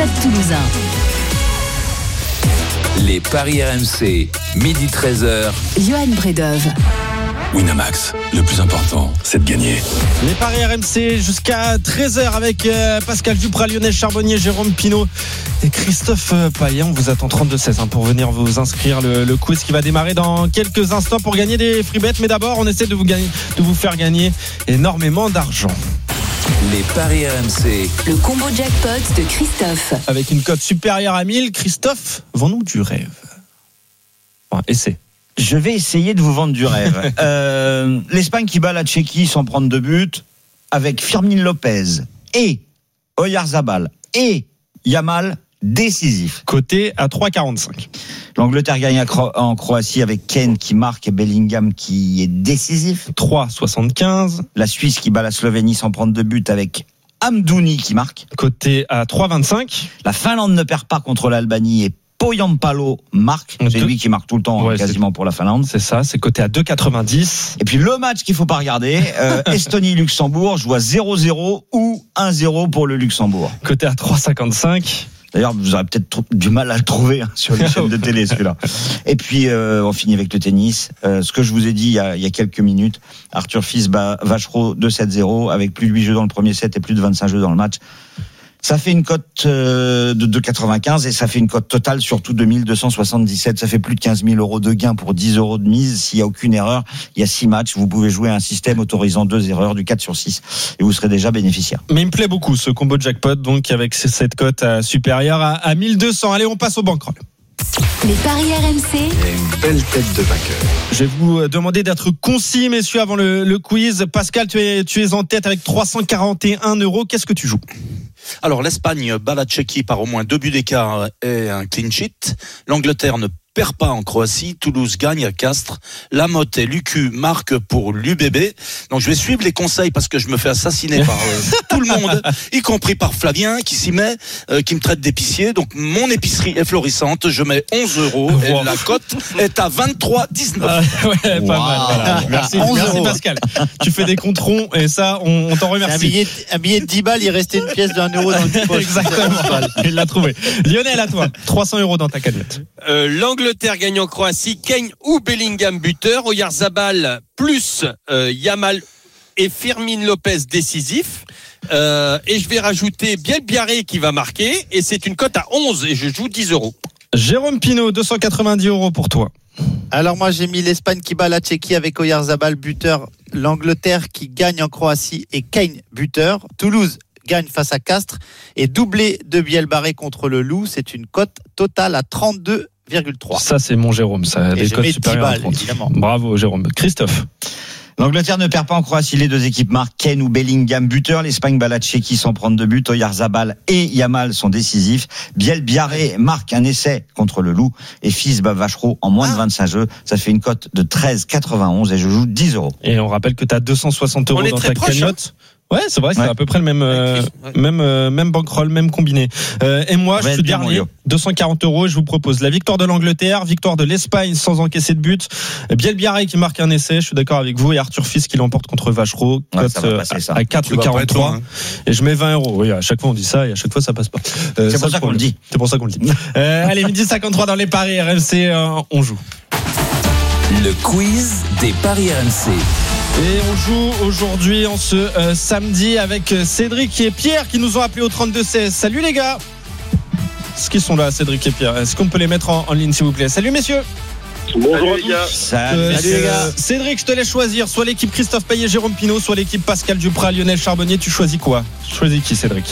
Stade Toulousain. Les paris RMC, midi 13h. Johan Bredov. Winamax, le plus important, c'est de gagner. Les paris RMC jusqu'à 13h avec Pascal Duprat, Lionel Charbonnier, Jérôme Pinault et Christophe Payet. On vous attend 32-16 pour venir vous inscrire. Le quiz qui va démarrer dans quelques instants pour gagner des free bets. Mais d'abord, on essaie de vous faire gagner énormément d'argent. Les paris RMC. Le combo jackpot de Christophe. Avec une cote supérieure à 1000, Christophe, vends-nous du rêve. Enfin, essaie. Je vais essayer de vous vendre du rêve. L'Espagne qui bat la Tchéquie sans prendre de but, avec Fermín López et Oyarzabal et Yamal décisif. Coté à 3,45. L'Angleterre gagne en Croatie avec Kane qui marque et Bellingham qui est décisif. 3,75. La Suisse qui bat la Slovénie sans prendre de but avec Amdouni qui marque. Coté à 3,25. La Finlande ne perd pas contre l'Albanie et Poyampalo marque. C'est lui qui marque tout le temps, quasiment pour la Finlande. C'est ça, c'est coté à 2,90. Et puis le match qu'il faut pas regarder, Estonie-Luxembourg, je vois 0-0 ou 1-0 pour le Luxembourg. Coté à 3,55. D'ailleurs, vous aurez peut-être du mal à le trouver sur les chaînes de télé, celui-là. Et puis, on finit avec le tennis. Ce que je vous ai dit il y a quelques minutes, Arthur Fils bat Vachereau 2-7-0 avec plus de 8 jeux dans le premier set et plus de 25 jeux dans le match. Ça fait une cote de 2,95 et ça fait une cote totale sur tout 2277. Ça fait plus de 15 000 euros de gain pour 10 euros de mise. S'il n'y a aucune erreur, il y a 6 matchs. Vous pouvez jouer un système autorisant 2 erreurs du 4 sur 6 et vous serez déjà bénéficiaire. Mais il me plaît beaucoup ce combo jackpot, donc avec cette cote supérieure à 1200. Allez, on passe au bankroll. Les paris RMC. Il y a une belle tête de vainqueur. Je vais vous demander d'être concis, messieurs, avant le quiz. Pascal, tu es en tête avec 341 euros. Qu'est-ce que tu joues ? Alors, l'Espagne bat la Tchéquie par au moins 2 buts d'écart et un clean sheet. L'Angleterre ne perd pas en Croatie. Toulouse gagne à Castres. Lamotte et Lucu marquent pour l'UBB. Donc, je vais suivre les conseils parce que je me fais assassiner par tout le monde, y compris par Flavien qui s'y met, qui me traite d'épicier. Donc, mon épicerie est florissante. Je mets 11 euros et la cote est à 23,19. Ouais, pas mal. Voilà. Merci Pascal. Tu fais des comptes ronds et ça, on t'en remercie. Un billet de 10 balles, il restait une pièce de 1 euro dans le poche. Exactement. Il l'a trouvé. Lionel, à toi. 300 euros dans ta cagnotte. L'Angleterre gagne en Croatie, Kane ou Bellingham buteur, Oyarzabal plus Yamal et Fermín López décisif. Et je vais rajouter Biel Biarré qui va marquer et c'est une cote à 11 et je joue 10 euros. Jérôme Pinault, 290 euros pour toi. Alors moi j'ai mis l'Espagne qui bat la Tchéquie avec Oyarzabal buteur, l'Angleterre qui gagne en Croatie et Kane buteur, Toulouse gagne face à Castres et doublé de Biel Barré contre le Loup, c'est une cote totale à 32,3. Ça c'est mon Jérôme, ça. Et des je cotes mets 10 supérieures à balles 30. évidemment. Bravo Jérôme. Christophe. L'Angleterre ne perd pas en Croatie, les deux équipes marquent. Kane ou Bellingham buteur. L'Espagne bat la Tchéquie sans prendre de but. Oyarzabal et Yamal sont décisifs. Biel Biarré marque un essai contre le Loup et Fils bat Vachereau en moins de 25 jeux. Ça fait une cote de 13,91 et je joue 10 euros. Et on rappelle que tu as 260 euros dans ta cagnotte. Ouais, c'est vrai, c'est à peu près le même bankroll, même combiné. Et moi, je suis dernier, 240 euros. Et je vous propose la victoire de l'Angleterre, victoire de l'Espagne sans encaisser de but. Biel Biarré qui marque un essai, je suis d'accord avec vous, et Arthur Fils qui l'emporte contre Vachereau, cote à 4,43. Et je mets 20 euros. Oui, à chaque fois on dit ça et à chaque fois ça passe pas. C'est pour ça qu'on le dit. C'est pour ça qu'on le dit. Allez, 12h53 dans les paris RMC, on joue. Le quiz des paris RMC. Et on joue aujourd'hui en ce samedi avec Cédric et Pierre qui nous ont appelés au 32-16. Salut les gars. Est-ce qu'ils sont là, Cédric et Pierre? Est-ce qu'on peut les mettre en ligne s'il vous plaît? Salut messieurs. Bonjour les gars. Salut les gars. Cédric, je te laisse choisir soit l'équipe Christophe Payet, Jérôme Pinault, soit l'équipe Pascal Duprat, Lionel Charbonnier. Tu choisis quoi? Tu choisis qui, Cédric?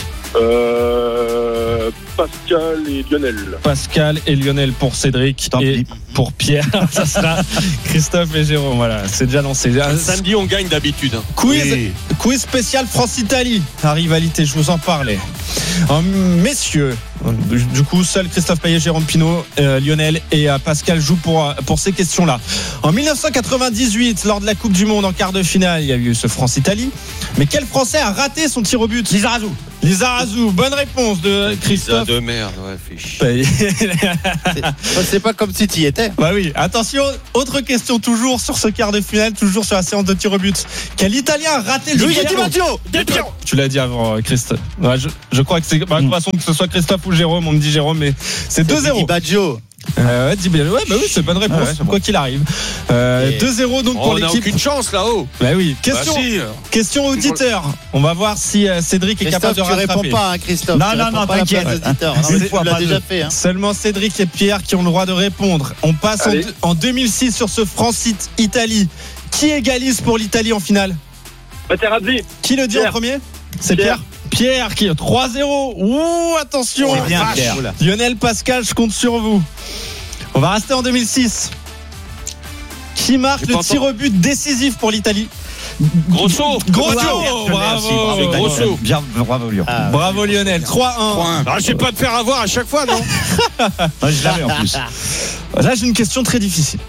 Pascal et Lionel. Pascal et Lionel pour Cédric et pour Pierre, ça sera Christophe et Jérôme. Voilà, c'est déjà lancé. Samedi, on gagne d'habitude. Quiz spécial France-Italie. La rivalité, je vous en parlais. Messieurs, du coup, seul Christophe Payet, Jérôme Pinault, Lionel et Pascal jouent pour ces questions-là. En 1998, lors de la Coupe du Monde en quart de finale, il y a eu ce France-Italie. Mais quel Français a raté son tir au but? Lizarazu, bonne réponse de Christophe. De merde, ouais, fait chier. C'est pas comme si tu y étais. Bah oui, attention, autre question toujours sur ce quart de finale, toujours sur la séance de tir au but. Quel Italien a raté le Luigi Di Matteo. Tu l'as dit avant, Christophe. Ouais, je crois que c'est. Bah, de toute façon, que ce soit Christophe ou Jérôme, on me dit Jérôme, mais c'est 2-0. Di Baggio. Ouais, bah oui, c'est bonne réponse, quoi qu'il arrive. 2-0 donc pour on n'a l'équipe. aucune chance là-haut. Bah oui. Question auditeur. On va voir si Cédric est capable de rattraper. Tu réponds pas, Christophe. Non, t'inquiète. Tu l'as déjà fait. Seulement Cédric et Pierre qui ont le droit de répondre. On passe en 2006 sur ce France-Italie. Qui égalise pour l'Italie en finale? Materazzi. Qui le dit en premier? C'est Pierre. Pierre qui est 3-0. Ouh, attention. C'est bien, Pierre. Lionel, Pascal, je compte sur vous. On va rester en 2006. Qui marque le tir au but décisif pour l'Italie? Grosso. Bravo. Grosso. Bien, bravo Lyon. Bravo Lionel. 3-1. Je vais pas te faire avoir à chaque fois, non? Je l'avais en plus. Là, j'ai une question très difficile.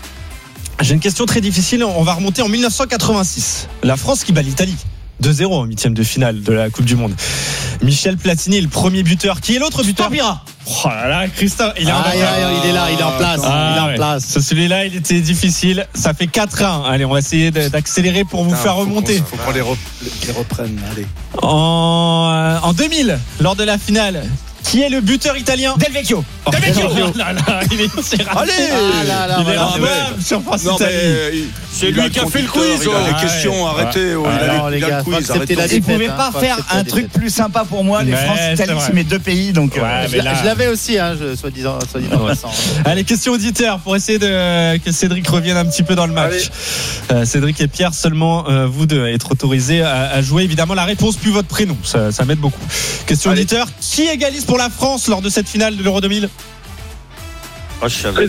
On va remonter en 1986. La France qui bat l'Italie. 2-0 en 8e de finale de la Coupe du Monde. Michel Platini est le premier buteur. Qui est l'autre buteur? Stopira. Oh là là, Christophe, il est en place. Celui-là, il était difficile. Ça fait 4-1. Allez, on va essayer d'accélérer pour vous faire remonter. Faut qu'on les reprenne. Allez. En 2000, lors de la finale, qui est le buteur italien? Del Vecchio. Il est tiré. Allez. Il est improbable sur France Italie. C'est lui qui a fait le quiz. Il a des questions, arrêtez. Les gars, Arrêtez. Ils pouvaient pas faire un truc plus sympa pour moi. Les France-Italie, c'est mes deux pays. Donc, je l'avais aussi, soi-disant. Allez, question auditeur pour essayer que Cédric revienne un petit peu dans le match. Cédric et Pierre, seulement vous deux être autorisés à jouer. Évidemment, la réponse plus votre prénom, ça m'aide beaucoup. Question auditeur, qui égalise pour la France lors de cette finale de l'Euro 2000? Je savais.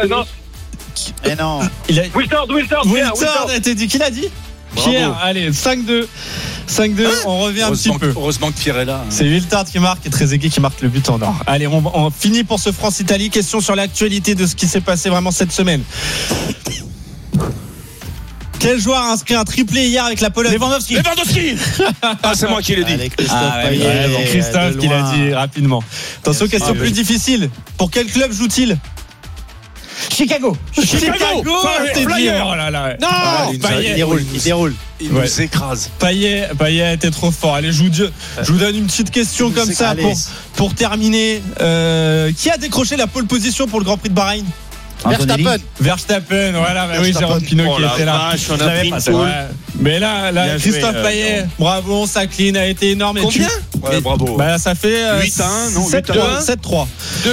Non. Wiltord a été dit. Qui l'a dit? Bravo. Pierre. Allez, 5-2. 5-2, on revient un petit peu. Heureusement que Pierre est là. C'est Wiltord qui marque et Trezeguet qui marque le but en or. Allez, on finit pour ce France-Italie. Question sur l'actualité de ce qui s'est passé vraiment cette semaine. Quel joueur a inscrit un triplé hier avec la Pologne? Lewandowski. C'est moi qui l'ai dit. Allez, Christophe qui l'a dit rapidement. Attention, question plus difficile. Pour quel club joue-t-il? Chicago. C'est dit. Oh là là. Non. Il déroule. Il nous écrase. Payet était trop fort. Allez, je vous donne une petite question comme ça pour terminer. Qui a décroché la pole position pour le Grand Prix de Bahreïn? Verstappen, voilà. Oui, Jérôme Pinault qui était là. On a pris une poule. Mais là, Christophe Payet, bravo, sa clean a été énorme. Combien? Bravo. Ça fait 8-1, non, 7-3.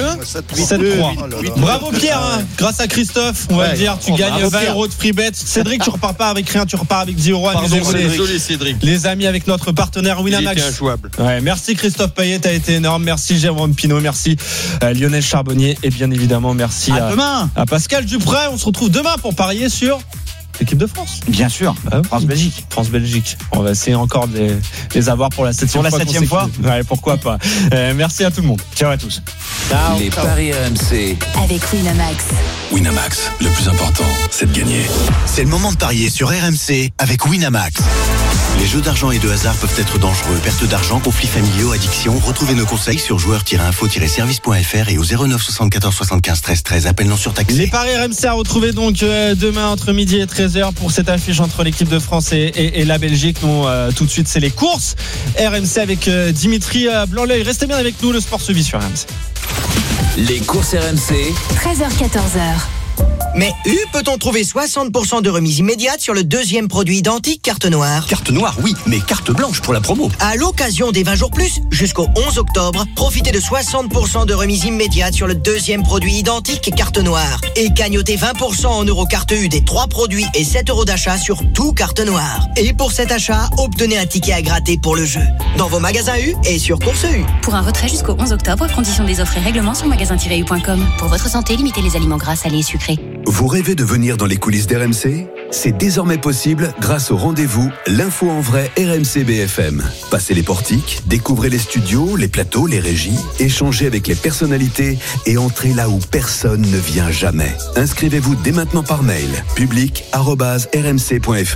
7-3. Bravo Pierre, grâce à Christophe, on va dire, tu gagnes 20 € de free bet. Cédric, tu repars pas avec rien, tu repars avec 10 €. Désolé Cédric. Les amis, avec notre partenaire Winamax. Il était injouable. Merci Christophe Payet, t'as été énorme. Merci Jérôme Pinault, merci Lionel Charbonnier et bien évidemment merci à Pascal Duprat. On se retrouve demain pour parier sur l'équipe de France. Bien sûr. France-Belgique. On va essayer encore de les avoir pour la 7e fois. Ouais, pourquoi pas. Merci à tout le monde. Ciao à tous. Les paris RMC avec Winamax. Winamax, le plus important, c'est de gagner. C'est le moment de parier sur RMC avec Winamax. Les jeux d'argent et de hasard peuvent être dangereux. Perte d'argent, conflits familiaux, addiction. Retrouvez nos conseils sur joueurs-info-service.fr et au 09 74 75 13 13. Appel non surtaxé. Les paris RMC à retrouver donc demain entre midi et 13h pour cette affiche entre l'équipe de France et la Belgique. Nous, tout de suite, c'est les courses. RMC avec Dimitri Blanc-L'œil. Restez bien avec nous, le sport se vit sur RMC. Les courses RMC. 13h-14h. Mais peut-on trouver 60% de remise immédiate sur le deuxième produit identique carte noire? Carte noire, oui, mais carte blanche pour la promo. À l'occasion des 20 jours plus, jusqu'au 11 octobre, profitez de 60% de remise immédiate sur le deuxième produit identique carte noire. Et gagnotez 20% en euros carte U des 3 produits et 7 € d'achat sur tout carte noire. Et pour cet achat, obtenez un ticket à gratter pour le jeu. Dans vos magasins U et sur Course U. Pour un retrait jusqu'au 11 octobre, conditions des offres et règlements sur magasin-u.com. Pour votre santé, limitez les aliments gras, salés et sucrés. Vous rêvez de venir dans les coulisses d'RMC? C'est désormais possible grâce au rendez-vous L'info en vrai RMC BFM. Passez les portiques, découvrez les studios, les plateaux, les régies, échangez avec les personnalités et entrez là où personne ne vient jamais. Inscrivez-vous dès maintenant par mail public@rmc.fr.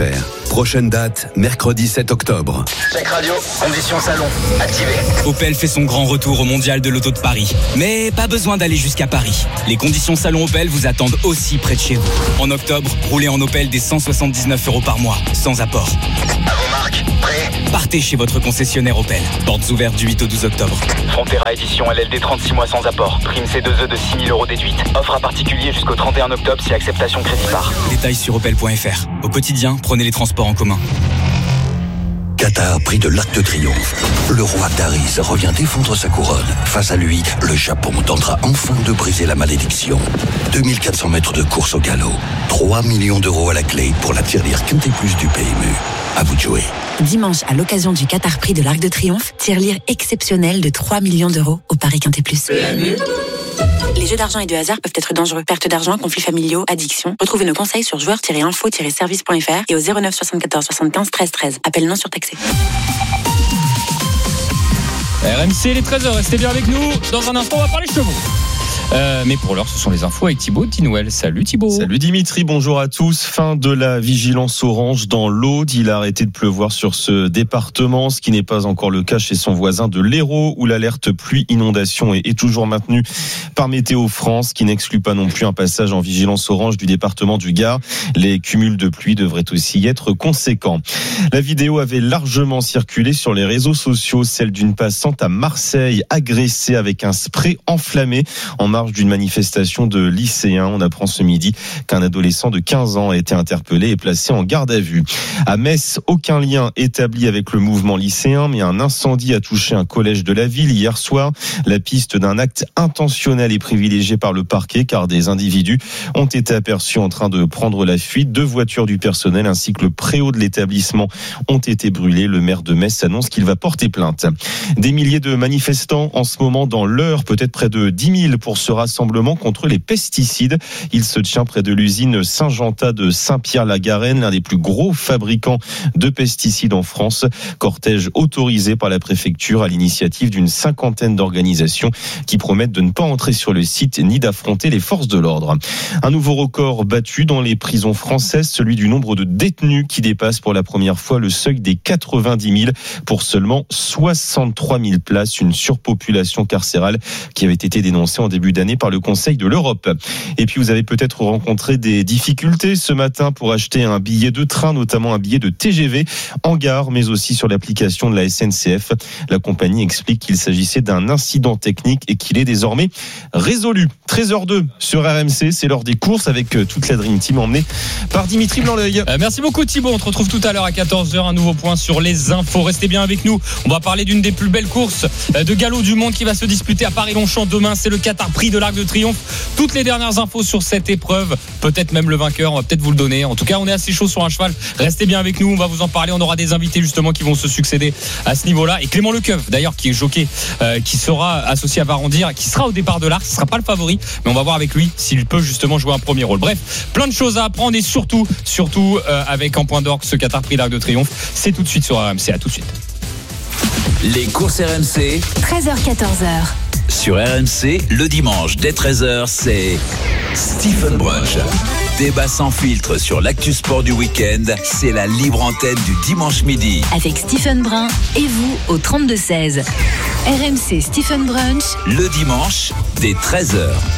Prochaine date, mercredi 7 octobre. Check radio, conditions salon, activé. Opel fait son grand retour au Mondial de l'Auto de Paris. Mais pas besoin d'aller jusqu'à Paris. Les conditions salon Opel vous attendent aussi près de chez vous. En octobre, roulez en Opel dès 179 € par mois, sans apport. À vos marques, prêt ? Partez chez votre concessionnaire Opel. Portes ouvertes du 8 au 12 octobre. Frontera édition LLD 36 mois sans apport. Prime C2E de 6 000 € déduite. Offre à particulier jusqu'au 31 octobre si acceptation crédit par. Détails sur opel.fr. Au quotidien, prenez les transports en commun. Qatar, prix de l'Arc de Triomphe. Le roi Taris revient défendre sa couronne. Face à lui, le Japon tentera enfin de briser la malédiction. 2400 mètres de course au galop. 3 millions d'euros à la clé pour la tirelire Quintet Plus du PMU. À vous de jouer. Dimanche, à l'occasion du Qatar Prix de l'Arc de Triomphe, tirelire exceptionnelle de 3 millions d'euros au Paris Quintet Plus. Les jeux d'argent et de hasard peuvent être dangereux. Perte d'argent, conflits familiaux, addiction. Retrouvez nos conseils sur joueurs-info-service.fr et au 09 74 75 13 13. Appel non surtaxé. RMC, les 13h, restez bien avec nous. Dans un instant, on va parler chevaux. Mais pour l'heure, ce sont les infos avec Thibaut Tinouel. Salut Thibaut. Salut Dimitri, bonjour à tous. Fin de la vigilance orange dans l'Aude. Il a arrêté de pleuvoir sur ce département, ce qui n'est pas encore le cas chez son voisin de l'Hérault, où l'alerte pluie-inondation est toujours maintenue par Météo France, qui n'exclut pas non plus un passage en vigilance orange du département du Gard. Les cumuls de pluie devraient aussi être conséquents. La vidéo avait largement circulé sur les réseaux sociaux, celle d'une passante à Marseille, agressée avec un spray enflammé en marge d'une manifestation de lycéens. On apprend ce midi qu'un adolescent de 15 ans a été interpellé et placé en garde à vue. À Metz, aucun lien établi avec le mouvement lycéen, mais un incendie a touché un collège de la ville hier soir. La piste d'un acte intentionnel est privilégiée par le parquet car des individus ont été aperçus en train de prendre la fuite. 2 voitures du personnel ainsi que le préau de l'établissement ont été brûlés. Le maire de Metz annonce qu'il va porter plainte. Des milliers de manifestants en ce moment dans l'Eure, peut-être près de 10 000 pour ce rassemblement contre les pesticides. Il se tient près de l'usine Saint-Genta de Saint-Pierre-la-Garenne, l'un des plus gros fabricants de pesticides en France. Cortège autorisé par la préfecture à l'initiative d'une 50aine d'organisations qui promettent de ne pas entrer sur le site ni d'affronter les forces de l'ordre. Un nouveau record battu dans les prisons françaises, celui du nombre de détenus qui dépasse pour la première fois le seuil des 90 000 pour seulement 63 000 places. Une surpopulation carcérale qui avait été dénoncée en début d'année par le Conseil de l'Europe. Et puis vous avez peut-être rencontré des difficultés ce matin pour acheter un billet de train, notamment un billet de TGV en gare, mais aussi sur l'application de la SNCF. La compagnie explique qu'il s'agissait d'un incident technique et qu'il est désormais résolu. 13h02 sur RMC, c'est l'heure des courses avec toute la Dream Team emmenée par Dimitri Blanc-L'Oeil. Merci beaucoup Thibaut, on te retrouve tout à l'heure à 14h, un nouveau point sur les infos. Restez bien avec nous, on va parler d'une des plus belles courses de galop du monde qui va se disputer à Paris-Longchamp demain, c'est le Qatar Prix de l'Arc de Triomphe. Toutes les dernières infos sur cette épreuve, peut-être même le vainqueur, on va peut-être vous le donner. En tout cas, on est assez chaud sur un cheval. Restez bien avec nous, on va vous en parler. On aura des invités justement qui vont se succéder à ce niveau-là. Et Clément Lecoeuf, d'ailleurs, qui est jockey, qui sera associé à Varandir, qui sera au départ de l'Arc. Ce sera pas le favori, mais on va voir avec lui s'il peut justement jouer un premier rôle. Bref, plein de choses à apprendre et surtout avec en point d'orgue ce Qatar Prix l'Arc de Triomphe. C'est tout de suite sur RMC. À tout de suite. Les courses RMC. 13h-14h. Sur RMC, le dimanche dès 13h, c'est Stephen Brunch. Débat sans filtre sur l'actu sport du week-end, c'est la libre antenne du dimanche midi. Avec Stephen Brun et vous au 32-16. RMC Stephen Brunch. Le dimanche dès 13h.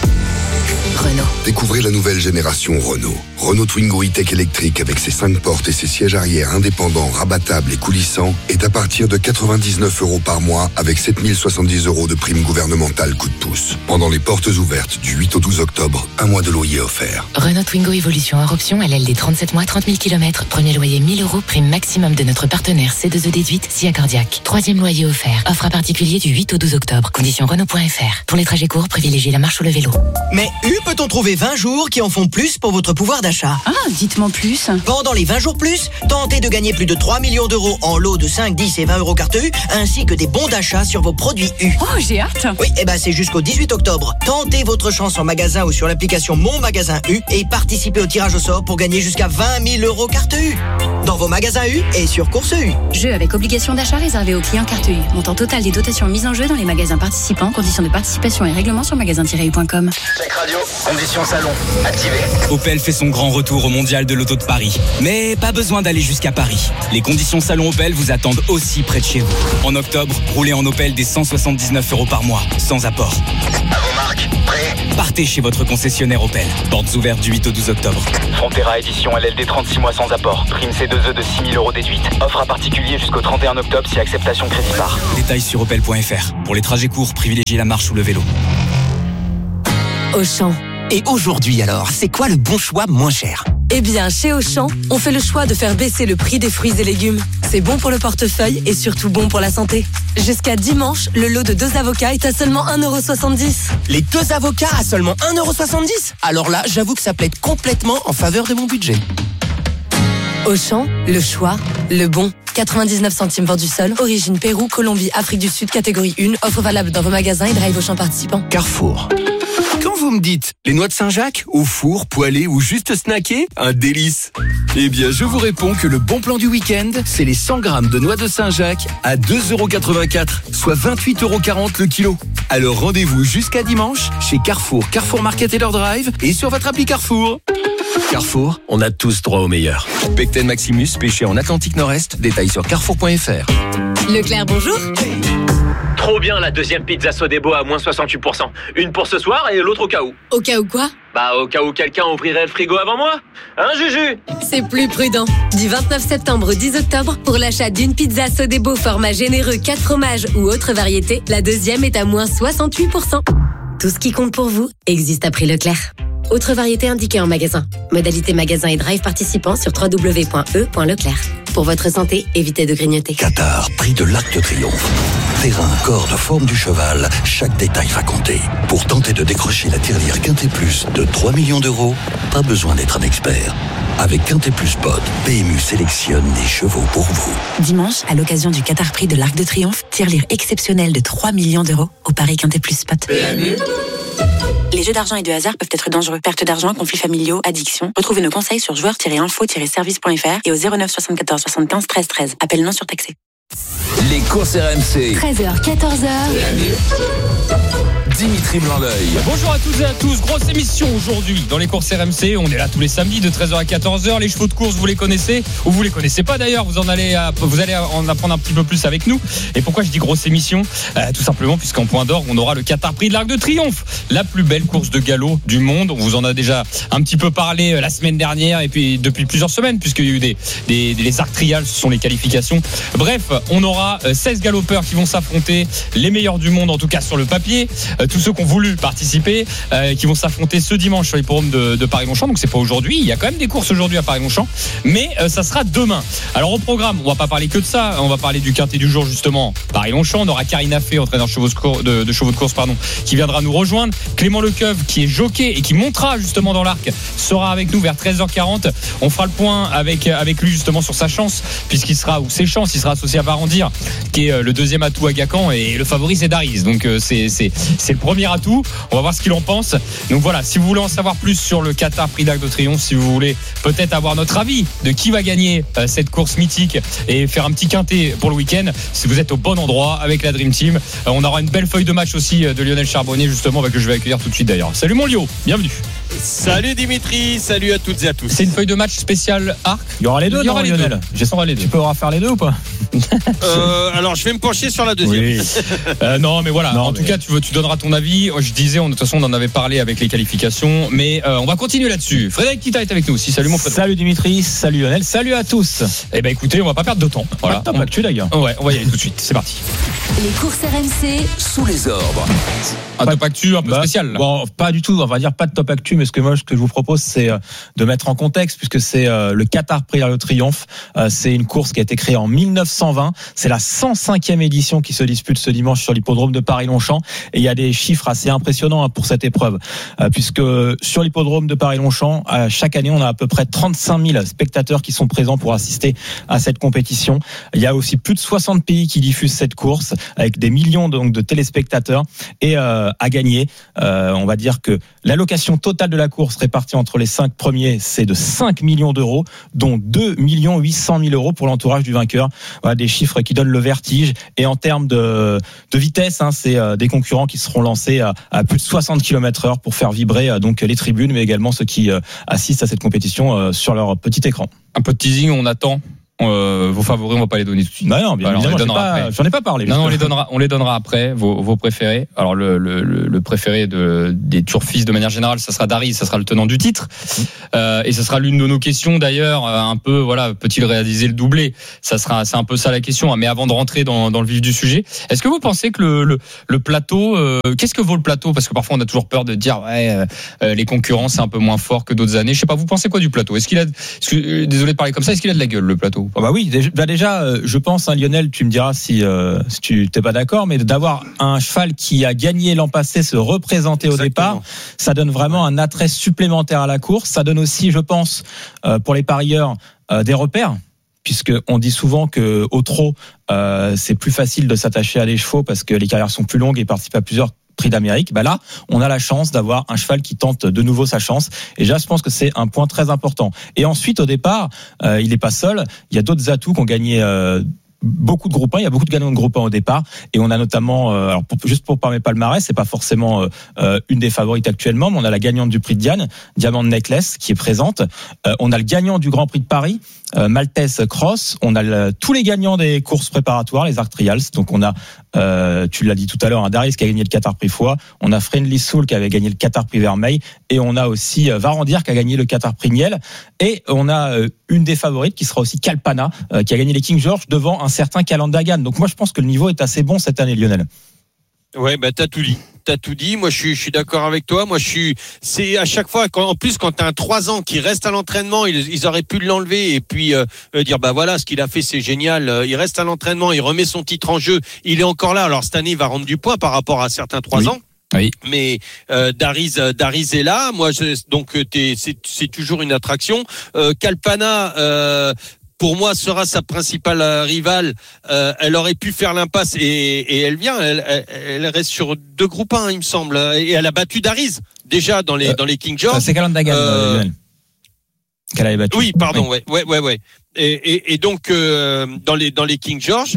Renault. Découvrez la nouvelle génération Renault. Renault Twingo E-Tech électrique avec ses 5 portes et ses sièges arrière indépendants, rabattables et coulissants est à partir de 99 € par mois avec 7070 € de prime gouvernementale coup de pouce. Pendant les portes ouvertes du 8 au 12 octobre, un mois de loyer offert. Renault Twingo Evolution hors option, LLD 37 mois, 30 000 km. Premier loyer 1 000 €, prime maximum de notre partenaire C2E déduite, SIA Cardiaque. 3e loyer offert. Offre à particulier du 8 au 12 octobre. Conditions Renault.fr. Pour les trajets courts, privilégiez la marche ou le vélo. Mais peut-on trouver 20 jours qui en font plus pour votre pouvoir d'achat? Ah, dites-moi plus. Pendant les 20 jours plus, tentez de gagner plus de 3 millions d'euros en lots de 5, 10 et 20 € carte U, ainsi que des bons d'achat sur vos produits U. Oh, j'ai hâte. Oui, c'est jusqu'au 18 octobre. Tentez votre chance en magasin ou sur l'application Mon Magasin U et participez au tirage au sort pour gagner jusqu'à 20 000 € carte U. Dans vos magasins U et sur Course U. Jeu avec obligation d'achat réservé aux clients carte U. Montant total des dotations mises en jeu dans les magasins participants. Conditions de participation et règlements sur magasin-u.com. Check radio, conditions salon, activé. Opel fait son grand grand retour au Mondial de l'Auto de Paris. Mais pas besoin d'aller jusqu'à Paris. Les conditions salon Opel vous attendent aussi près de chez vous. En octobre, roulez en Opel dès 179 € par mois, sans apport. À vos marques, prêts ? Partez chez votre concessionnaire Opel. Portes ouvertes du 8 au 12 octobre. Frontera édition LLD 36 mois sans apport. Prime C2E de 6 000 € déduite. Offre à particulier jusqu'au 31 octobre si acceptation crédit par. Détails sur opel.fr. Pour les trajets courts, privilégiez la marche ou le vélo. Auchan. Et aujourd'hui alors, c'est quoi le bon choix moins cher ? Eh bien, chez Auchan, on fait le choix de faire baisser le prix des fruits et légumes. C'est bon pour le portefeuille et surtout bon pour la santé. Jusqu'à dimanche, le lot de 2 avocats est à seulement 1,70 €. Les 2 avocats à seulement 1,70 €? Alors là, j'avoue que ça plaide complètement en faveur de mon budget. Auchan, le choix, le bon. 99 centimes vendu seul, origine Pérou, Colombie, Afrique du Sud, catégorie 1, offre valable dans vos magasins et drive Auchan participants. Carrefour. Quand vous me dites les noix de Saint-Jacques, au four, poêlées ou juste snackées, un délice. Eh bien, je vous réponds que le bon plan du week-end, c'est les 100 grammes de noix de Saint-Jacques à 2,84 €, soit 28,40 € le kilo. Alors rendez-vous jusqu'à dimanche chez Carrefour, Carrefour Market et leur drive et sur votre appli Carrefour. Carrefour, on a tous droit au meilleur. Pecten Maximus, pêché en Atlantique Nord-Est, détails sur carrefour.fr. Leclerc, bonjour. Trop bien la deuxième pizza Sodebo à moins 68%. Une pour ce soir et l'autre au cas où. Au cas où quoi ? Bah au cas où quelqu'un ouvrirait le frigo avant moi. Hein Juju ? C'est plus prudent. Du 29 septembre au 10 octobre, pour l'achat d'une pizza Sodebo format généreux 4 fromages ou autre variété, la deuxième est à moins 68%. Tout ce qui compte pour vous existe à prix Leclerc. Autre variété indiquée en magasin. Modalité magasin et drive participants sur www.e.leclerc. Pour votre santé, évitez de grignoter. Qatar, prix de l'Arc de Triomphe. Terrain, corde, forme du cheval, chaque détail va compter. Pour tenter de décrocher la tirelire Quintet Plus de 3 millions d'euros, pas besoin d'être un expert. Avec Quintet Plus Pod, PMU sélectionne des chevaux pour vous. Dimanche, à l'occasion du Qatar Prix de l'Arc de Triomphe, tirelire exceptionnelle de 3 millions d'euros au Paris Quintet Plus Spot. Les jeux d'argent et de hasard peuvent être dangereux. Perte d'argent, conflits familiaux, addiction. Retrouvez nos conseils sur joueurs-info-service.fr et au 09 74 75 13 13. Appel non surtaxé. Les courses RMC. 13h, 14h. Dimitri Blanc-L'œil. Bonjour à toutes et à tous, grosse émission aujourd'hui dans les courses RMC. On est là tous les samedis de 13h à 14h. Les chevaux de course, vous les connaissez ou vous les connaissez pas d'ailleurs. Vous allez en apprendre un petit peu plus avec nous. Et pourquoi je dis grosse émission ? Tout simplement puisqu'en point d'orgue, on aura le Qatar Prix de l'Arc de Triomphe, la plus belle course de galop du monde. On vous en a déjà un petit peu parlé la semaine dernière et puis depuis plusieurs semaines, puisqu'il y a eu les arcs trials, ce sont les qualifications. Bref, on aura 16 galopeurs qui vont s'affronter, les meilleurs du monde en tout cas sur le papier. Tous ceux qui ont voulu participer, qui vont s'affronter ce dimanche sur l'hippodrome de Paris-Longchamp. Donc c'est pas aujourd'hui, il y a quand même des courses aujourd'hui à Paris-Longchamp, mais ça sera demain. Alors au programme, on va pas parler que de ça, on va parler du quintet du jour justement, Paris-Longchamp. On aura Karina Fay, entraîneur de chevaux de course, qui viendra nous rejoindre. Clément Lecoeuvre, qui est jockey et qui montera justement dans l'arc, sera avec nous vers 13h40. On fera le point avec lui justement sur sa chance, puisqu'il sera, ou ses chances, il sera associé à Barandir, qui est le deuxième atout à Gacan, et le favori c'est Daris. Donc c'est le premier atout. On va voir ce qu'il en pense. Donc voilà, si vous voulez en savoir plus sur le Qatar Prix d'Arc de Triomphe, si vous voulez peut-être avoir notre avis de qui va gagner cette course mythique et faire un petit quintet pour le week-end, si vous êtes au bon endroit avec la Dream Team. On aura une belle feuille de match aussi de Lionel Charbonnier justement, que je vais accueillir tout de suite d'ailleurs. Salut mon Lio, bienvenue. Salut Dimitri, salut à toutes et à tous. C'est une feuille de match spéciale arc. Il y aura les deux, non, Lionel ? J'espère les deux. Tu peux faire les deux ou pas ? Alors je vais me pencher sur la deuxième. Oui. Non mais voilà, en tout cas tu donneras ton avis. Je disais, de toute façon on en avait parlé avec les qualifications, mais on va continuer là-dessus. Frédéric Kita est avec nous aussi. Salut mon Frédéric. Salut Dimitri, salut Lionel, salut à tous. Eh ben écoutez, on va pas perdre de temps. Voilà. Top actu d'ailleurs. Ouais, on va y aller tout de suite. C'est parti. Les courses RMC Sous les ordres. Un top actu un peu spécial. Bon, pas du tout, on va dire pas de top actu, mais ce que je vous propose, c'est de mettre en contexte, puisque c'est le Qatar Prix d'Arc de Triomphe. C'est une course qui a été créée en 1920. C'est la 105e édition qui se dispute ce dimanche sur l'hippodrome de Paris-Longchamp. Et il y a des chiffres assez impressionnants pour cette épreuve, puisque sur l'hippodrome de Paris-Longchamp, chaque année, on a à peu près 35 000 spectateurs qui sont présents pour assister à cette compétition. Il y a aussi plus de 60 pays qui diffusent cette course, avec des millions donc de téléspectateurs. Et à gagner, on va dire que l'allocation totale de la course réparti entre les 5 premiers, c'est de 5 millions d'euros, dont 2 800 000 euros pour l'entourage du vainqueur. Voilà, des chiffres qui donnent le vertige. Et en termes de vitesse, c'est des concurrents qui seront lancés à plus de 60 km/h pour faire vibrer donc les tribunes, mais également ceux qui assistent à cette compétition sur leur petit écran. Un peu de teasing, on attend. Vos favoris, on va pas les donner tout de suite. Non, bien évidemment, j'en ai pas parlé. Non, on les donnera après. Vos préférés. Alors le préféré des turfistes de manière générale, ça sera Darry, ça sera le tenant du titre, et ça sera l'une de nos questions d'ailleurs. Un peu, voilà, peut-il réaliser le doublé ? C'est un peu ça la question. Mais avant de rentrer dans le vif du sujet, est-ce que vous pensez que le plateau, qu'est-ce que vaut le plateau ? Parce que parfois on a toujours peur de dire les concurrents c'est un peu moins fort que d'autres années. Je sais pas, vous pensez quoi du plateau ? Désolé de parler comme ça, est-ce qu'il a de la gueule le plateau ? Bah oui, déjà, je pense, Lionel, tu me diras si tu t'es pas d'accord, mais d'avoir un cheval qui a gagné l'an passé se représenter au départ, ça donne vraiment un attrait supplémentaire à la course. Ça donne aussi, je pense, pour les parieurs, des repères. Puisqu'on dit souvent que au trot, c'est plus facile de s'attacher à des chevaux parce que les carrières sont plus longues et participent à plusieurs Prix d'Amérique. Là, on a la chance d'avoir un cheval qui tente de nouveau sa chance. Et là, je pense que c'est un point très important. Et ensuite, au départ, il n'est pas seul. Il y a d'autres atouts qui ont gagné beaucoup de groupes 1, il y a beaucoup de gagnants de groupe 1 au départ, et on a notamment, juste pour parler palmarès, c'est pas forcément une des favorites actuellement, mais on a la gagnante du Prix de Diane, Diamond Necklace, qui est présente. On a le gagnant du Grand Prix de Paris, Maltese Cross. On a tous les gagnants des courses préparatoires, les Arc Trials. Donc on a, tu l'as dit tout à l'heure, un Darius qui a gagné le Qatar Prix Foix. On a Friendly Soul qui avait gagné le Qatar Prix Vermeil, et on a aussi Varandir qui a gagné le Qatar Prix Niel. Et on a une des favorites qui sera aussi Kalpana, qui a gagné les King George devant un certain Calandagan. Donc moi je pense que le niveau est assez bon cette année, Lionel. Ouais, t'as tout dit. Moi, je suis d'accord avec toi. C'est à chaque fois, en plus, quand t'as un 3 ans qui reste à l'entraînement, ils auraient pu l'enlever et puis dire, voilà, ce qu'il a fait, c'est génial. Il reste à l'entraînement, il remet son titre en jeu. Il est encore là. Alors, cette année, il va rendre du poids par rapport à certains 3 ans. Oui. Mais Dariz est là. Moi, c'est toujours une attraction. Kalpana. Pour moi, sera sa principale rivale. Elle aurait pu faire l'impasse et elle vient. Elle reste sur 2 groupes 1, il me semble. Et elle a battu Dariz déjà dans les King George. C'est Calandagan qu'elle avait battu. Oui, pardon. Oui. Ouais. Et donc dans les King George.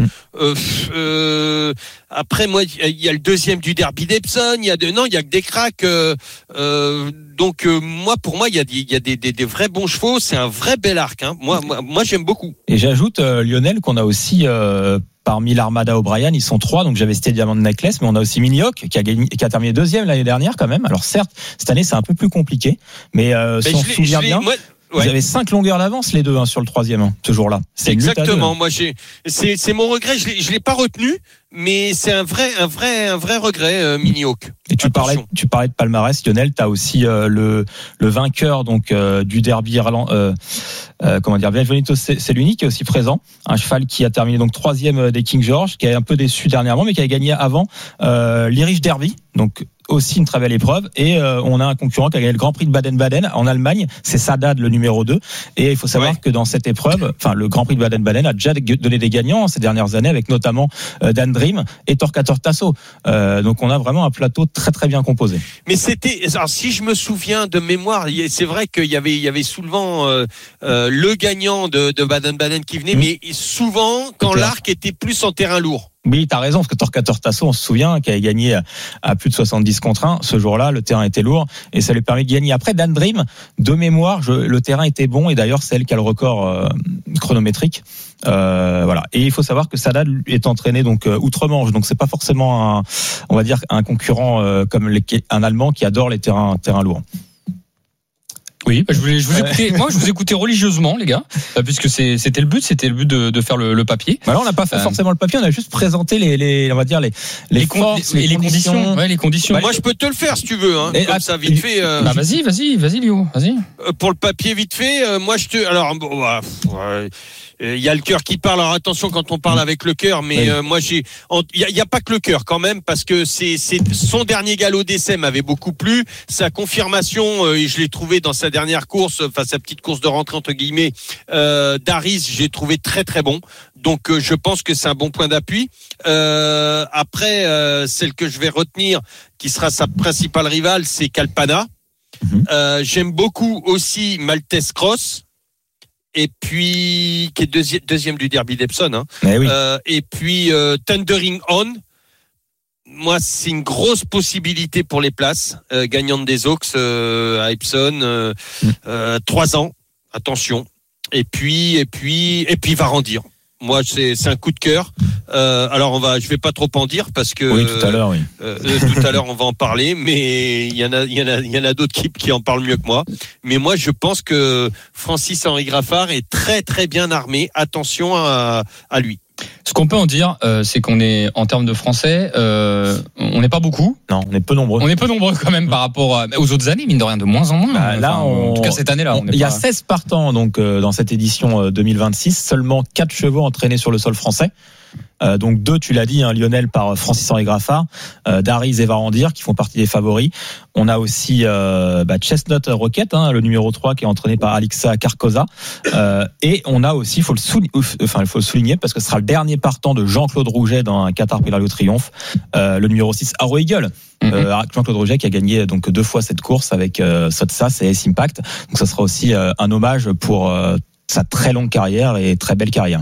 Après, moi, il y a le deuxième du Derby d'Epsom. Il y a que des cracks. Donc moi, pour moi, il y a des vrais bons chevaux. C'est un vrai bel arc. Moi, j'aime beaucoup. Et j'ajoute, Lionel, qu'on a aussi parmi l'Armada O'Brien, ils sont 3. Donc j'avais cité Diamond Necklace, mais on a aussi Mini Hawk qui a terminé 2e l'année dernière quand même. Alors certes, cette année c'est un peu plus compliqué, mais si on se souvient bien. Vous avez 5 longueurs d'avance les deux sur le 3e, ce jour-là. C'est exactement. Moi, c'est mon regret. Je l'ai pas retenu, mais c'est un vrai regret, Mini Hawk. Et tu parlais de palmarès, Lionel. T'as aussi le vainqueur donc du Derby Benvenuto Cellini qui est aussi présent. Un cheval qui a terminé donc 3e des King George, qui est un peu déçu dernièrement, mais qui a gagné avant l'Irish Derby. Donc aussi une très belle épreuve, et on a un concurrent qui a gagné le Grand Prix de Baden-Baden en Allemagne, c'est Sadad, le numéro 2, et il faut savoir que dans cette épreuve, le Grand Prix de Baden-Baden a déjà donné des gagnants ces dernières années, avec notamment Dan Dream et Torquator Tasso. Donc on a vraiment un plateau très très bien composé. Mais alors si je me souviens de mémoire, c'est vrai qu'il y avait souvent le gagnant de Baden-Baden qui venait, mais souvent quand l'arc était plus en terrain lourd. Oui, t'as raison, parce que Torquator Tasso, on se souvient, qui avait gagné à plus de 70 contre 1. Ce jour-là, le terrain était lourd et ça lui permet de gagner. Après, Dan Dream, de mémoire, le terrain était bon, et d'ailleurs, c'est elle qui a le record chronométrique. Voilà. Et il faut savoir que Sadad est entraîné donc outre-Manche, donc c'est pas forcément un concurrent comme un Allemand qui adore les terrains lourds. Oui, je vous écoutais religieusement, les gars, puisque c'était le but de faire le papier. Alors, on n'a pas fait forcément le papier, on a juste présenté les forces, les conditions. Ouais, les conditions. Moi, je peux te le faire si tu veux, comme ça, vite fait. Vas-y, Léo, vas-y. Pour le papier, vite fait, il y a le cœur qui parle. Alors attention quand on parle avec le cœur, mais moi il y a pas que le cœur quand même, parce que c'est son dernier galop d'essai m'avait beaucoup plu. Sa confirmation, et je l'ai trouvé dans sa dernière course, sa petite course de rentrée entre guillemets, Dariz, j'ai trouvé très très bon. Donc je pense que c'est un bon point d'appui. Après, celle que je vais retenir, qui sera sa principale rivale, c'est Kalpana. J'aime beaucoup aussi Maltese Cross. Et puis, qui est deuxième du derby d'Epsom. Hein. Oui. Et puis, Thundering On. Moi, c'est une grosse possibilité pour les places. Gagnante des Oaks à Epsom. 3 ans. Attention. Et puis Varandir. Moi, c'est un coup de cœur. Alors, je vais pas trop en dire parce que tout à l'heure, oui. Tout à l'heure, on va en parler, mais il y en a d'autres qui en parlent mieux que moi. Mais moi, je pense que Francis-Henri Graffard est très très bien armé. Attention à lui. Ce qu'on peut en dire, c'est qu'on est, en termes de Français, on n'est pas beaucoup. Non, on est peu nombreux. On est peu nombreux quand même par rapport aux autres années, mine de rien, de moins en moins. Là, en tout cas, cette année-là. Il y a 16 partants donc, dans cette édition 2026, seulement 4 chevaux entraînés sur le sol français. Donc 2, tu l'as dit, Lionel, par Francis-Henri Graffard, Dariz et Varandir qui font partie des favoris. On a aussi Chestnut Rocket, le numéro 3 qui est entraîné par Alixa Carcosa. Et on a aussi, il faut le souligner parce que ce sera le dernier partant de Jean-Claude Rouget dans un Qatar Prix de l'Arc de Triomphe, le numéro 6 Arrow Eagle. Jean-Claude Rouget qui a gagné donc 2 fois cette course avec Sotsas et S-Impact. Donc ça sera aussi un hommage pour sa très longue carrière et très belle carrière.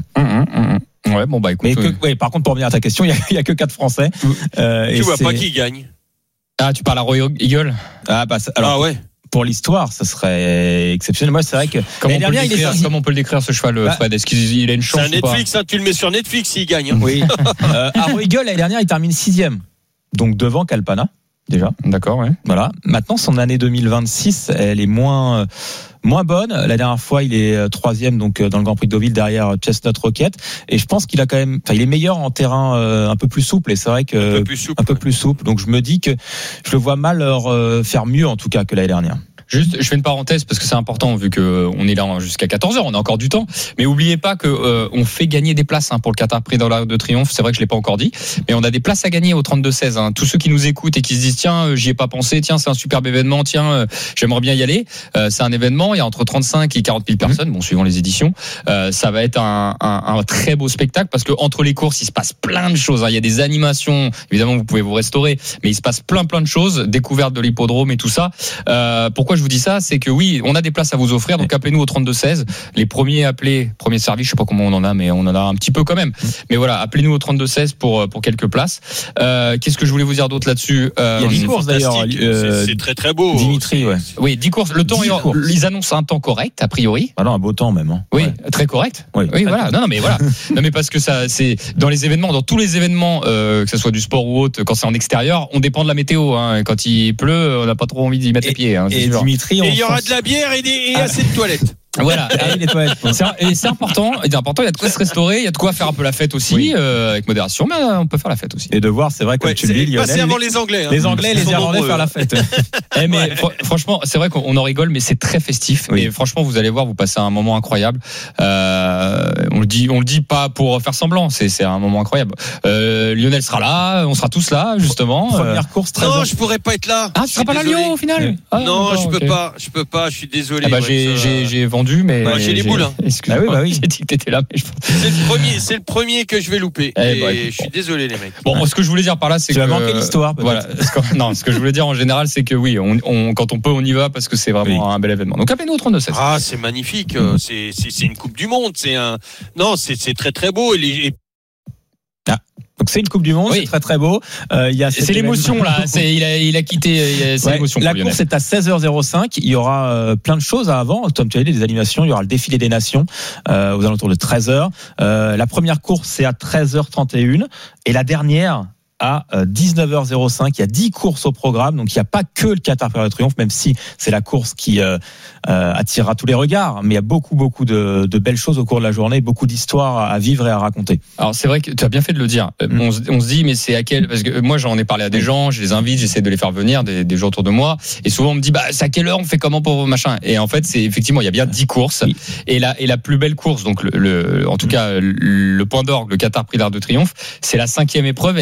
Ouais, bon, écoute. Mais par contre, pour revenir à ta question, il y a que 4 Français. Tu vois pas qui gagne. Ah, tu parles à Roy Eagle? Alors, ouais. Pour l'histoire, ça serait exceptionnel. Moi, c'est vrai que comment on peut le décrire ce cheval, Fred? Est-ce qu'il a une chance? C'est un Netflix, tu le mets sur Netflix s'il gagne. Hein. Oui. Arrow Eagle, l'année dernière, il termine 6e. Donc devant Kalpana, déjà. D'accord, ouais. Voilà. Maintenant, son année 2026, elle est moins bonne. La dernière fois, il est 3e donc dans le Grand Prix de Deauville derrière Chestnut Rocket. Et je pense qu'il a quand même, il est meilleur en terrain un peu plus souple. Et c'est vrai que un peu plus souple. Donc je me dis que je le vois mal faire mieux en tout cas que l'année dernière. Juste, je fais une parenthèse parce que c'est important vu que on est là jusqu'à 14h, on a encore du temps. Mais oubliez pas que on fait gagner des places pour le Qatar Prix dans l'Arc de Triomphe. C'est vrai que je l'ai pas encore dit, mais on a des places à gagner au 32-16. Tous ceux qui nous écoutent et qui se disent tiens, j'y ai pas pensé, tiens, c'est un superbe événement, tiens, j'aimerais bien y aller. C'est un événement, il y a entre 35 et 40 000 personnes, bon suivant les éditions. Ça va être un très beau spectacle parce que entre les courses, il se passe plein de choses. Il y a des animations, évidemment vous pouvez vous restaurer, mais il se passe plein de choses, découverte de l'hippodrome et tout ça. Pourquoi je vous dis ça, c'est que oui, on a des places à vous offrir, donc appelez-nous au 32-16. Les premiers appelés, premier service, je sais pas comment on en a, mais on en a un petit peu quand même. Mais voilà, appelez-nous au 32-16 pour quelques places. Qu'est-ce que je voulais vous dire d'autre là-dessus? Il y a 10 courses d'ailleurs. C'est très très beau. Dimitri, ouais. Oui, 10 courses. Le temps, ils annoncent un temps correct, a priori. Ah non, un beau temps même. Hein. Oui, très correct. Oui, voilà. Non, mais voilà. Non, mais parce que ça, c'est dans les événements, dans tous les événements, que ce soit du sport ou autre, quand c'est en extérieur, on dépend de la météo. Quand il pleut, on n'a pas trop envie d'y mettre les pieds. Et Dimitri, il y aura de la bière et assez de toilettes. Voilà, les toilettes. C'est important. Il y a de quoi se restaurer, il y a de quoi faire un peu la fête aussi, avec modération, mais on peut faire la fête aussi. Et de voir, c'est vrai, comme tu le dis, Lionel. Passer avant les Anglais. Les Anglais et les Irlandais faire la fête. Mais franchement, c'est vrai qu'on en rigole, mais c'est très festif. Oui. Et franchement, vous allez voir, vous passez un moment incroyable. On le dit pas pour faire semblant, c'est un moment incroyable. Lionel sera là, on sera tous là, justement. Première course très. Non, je pourrais pas être là. Ah, tu seras pas là, Lyon, au final? Non, je peux pas, je suis désolé. J'ai vendu. Mais j'ai les boules. Oui. J'ai dit que t'étais là. Mais c'est le premier que je vais louper. Je suis désolé, les mecs. Bon, ce que je voulais dire par là, c'est que tu vas manquer l'histoire. Voilà. Ce que je voulais dire en général, c'est que oui, quand on peut, on y va parce que c'est vraiment un bel événement. Donc appelez-nous au 32-16. Ah, c'est magnifique. C'est une Coupe du Monde. C'est très très beau. Donc c'est une Coupe du Monde, c'est très très beau. C'est l'émotion là. Il a quitté. C'est l'émotion. La course est à 16h05. Il y aura plein de choses avant. Tom, tu as dit des animations. Il y aura le défilé des nations aux alentours de 13h. La première course c'est à 13h31 et la dernière à 19h05. Il y a 10 courses au programme, donc il n'y a pas que le Qatar Prix de Triomphe, même si c'est la course qui attirera tous les regards, mais il y a beaucoup de belles choses au cours de la journée, beaucoup d'histoires à vivre et à raconter. Alors c'est vrai que tu as bien fait de le dire. On se dit mais c'est à quel, parce que moi j'en ai parlé à des gens, je les invite, j'essaie de les faire venir, des gens autour de moi, et souvent on me dit c'est à quelle heure, on fait comment pour machin, et en fait c'est effectivement il y a bien 10 courses, et la plus belle course, donc en tout cas le point d'orgue, le Qatar Prix d'Arc de Triomphe, c'est la 5e épreuve et elle est à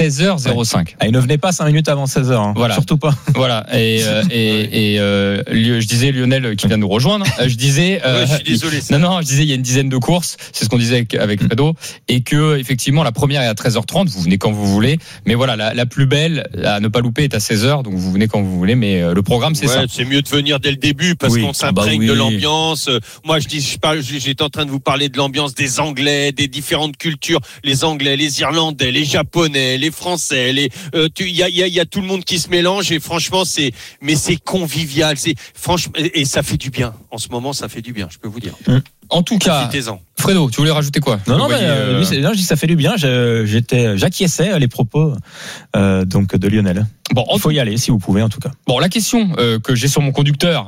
16h05. Il ne venait pas 5 minutes avant 16h. Hein. Voilà. Surtout pas. Voilà. Et je disais Lionel qui vient nous rejoindre. Je disais. Je suis désolé. Non, je disais il y a une dizaine de courses. C'est ce qu'on disait avec Fredo, et que effectivement la première est à 13h30. Vous venez quand vous voulez. Mais voilà, la plus belle à ne pas louper est à 16h. Donc vous venez quand vous voulez. Mais le programme c'est ça. C'est mieux de venir dès le début parce qu'on s'imprègne de l'ambiance. Moi j'étais en train de vous parler de l'ambiance des Anglais, des différentes cultures, les Anglais, les Irlandais, les Japonais, les Français, il y a tout le monde qui se mélange et franchement c'est convivial, franchement et ça fait du bien. En ce moment ça fait du bien, je peux vous dire. En tout cas, Fredo, tu voulais rajouter quoi? Non, je dis ça fait du bien. J'acquiesçais à les propos donc de Lionel. Bon, il faut y aller si vous pouvez en tout cas. Bon, la question que j'ai sur mon conducteur,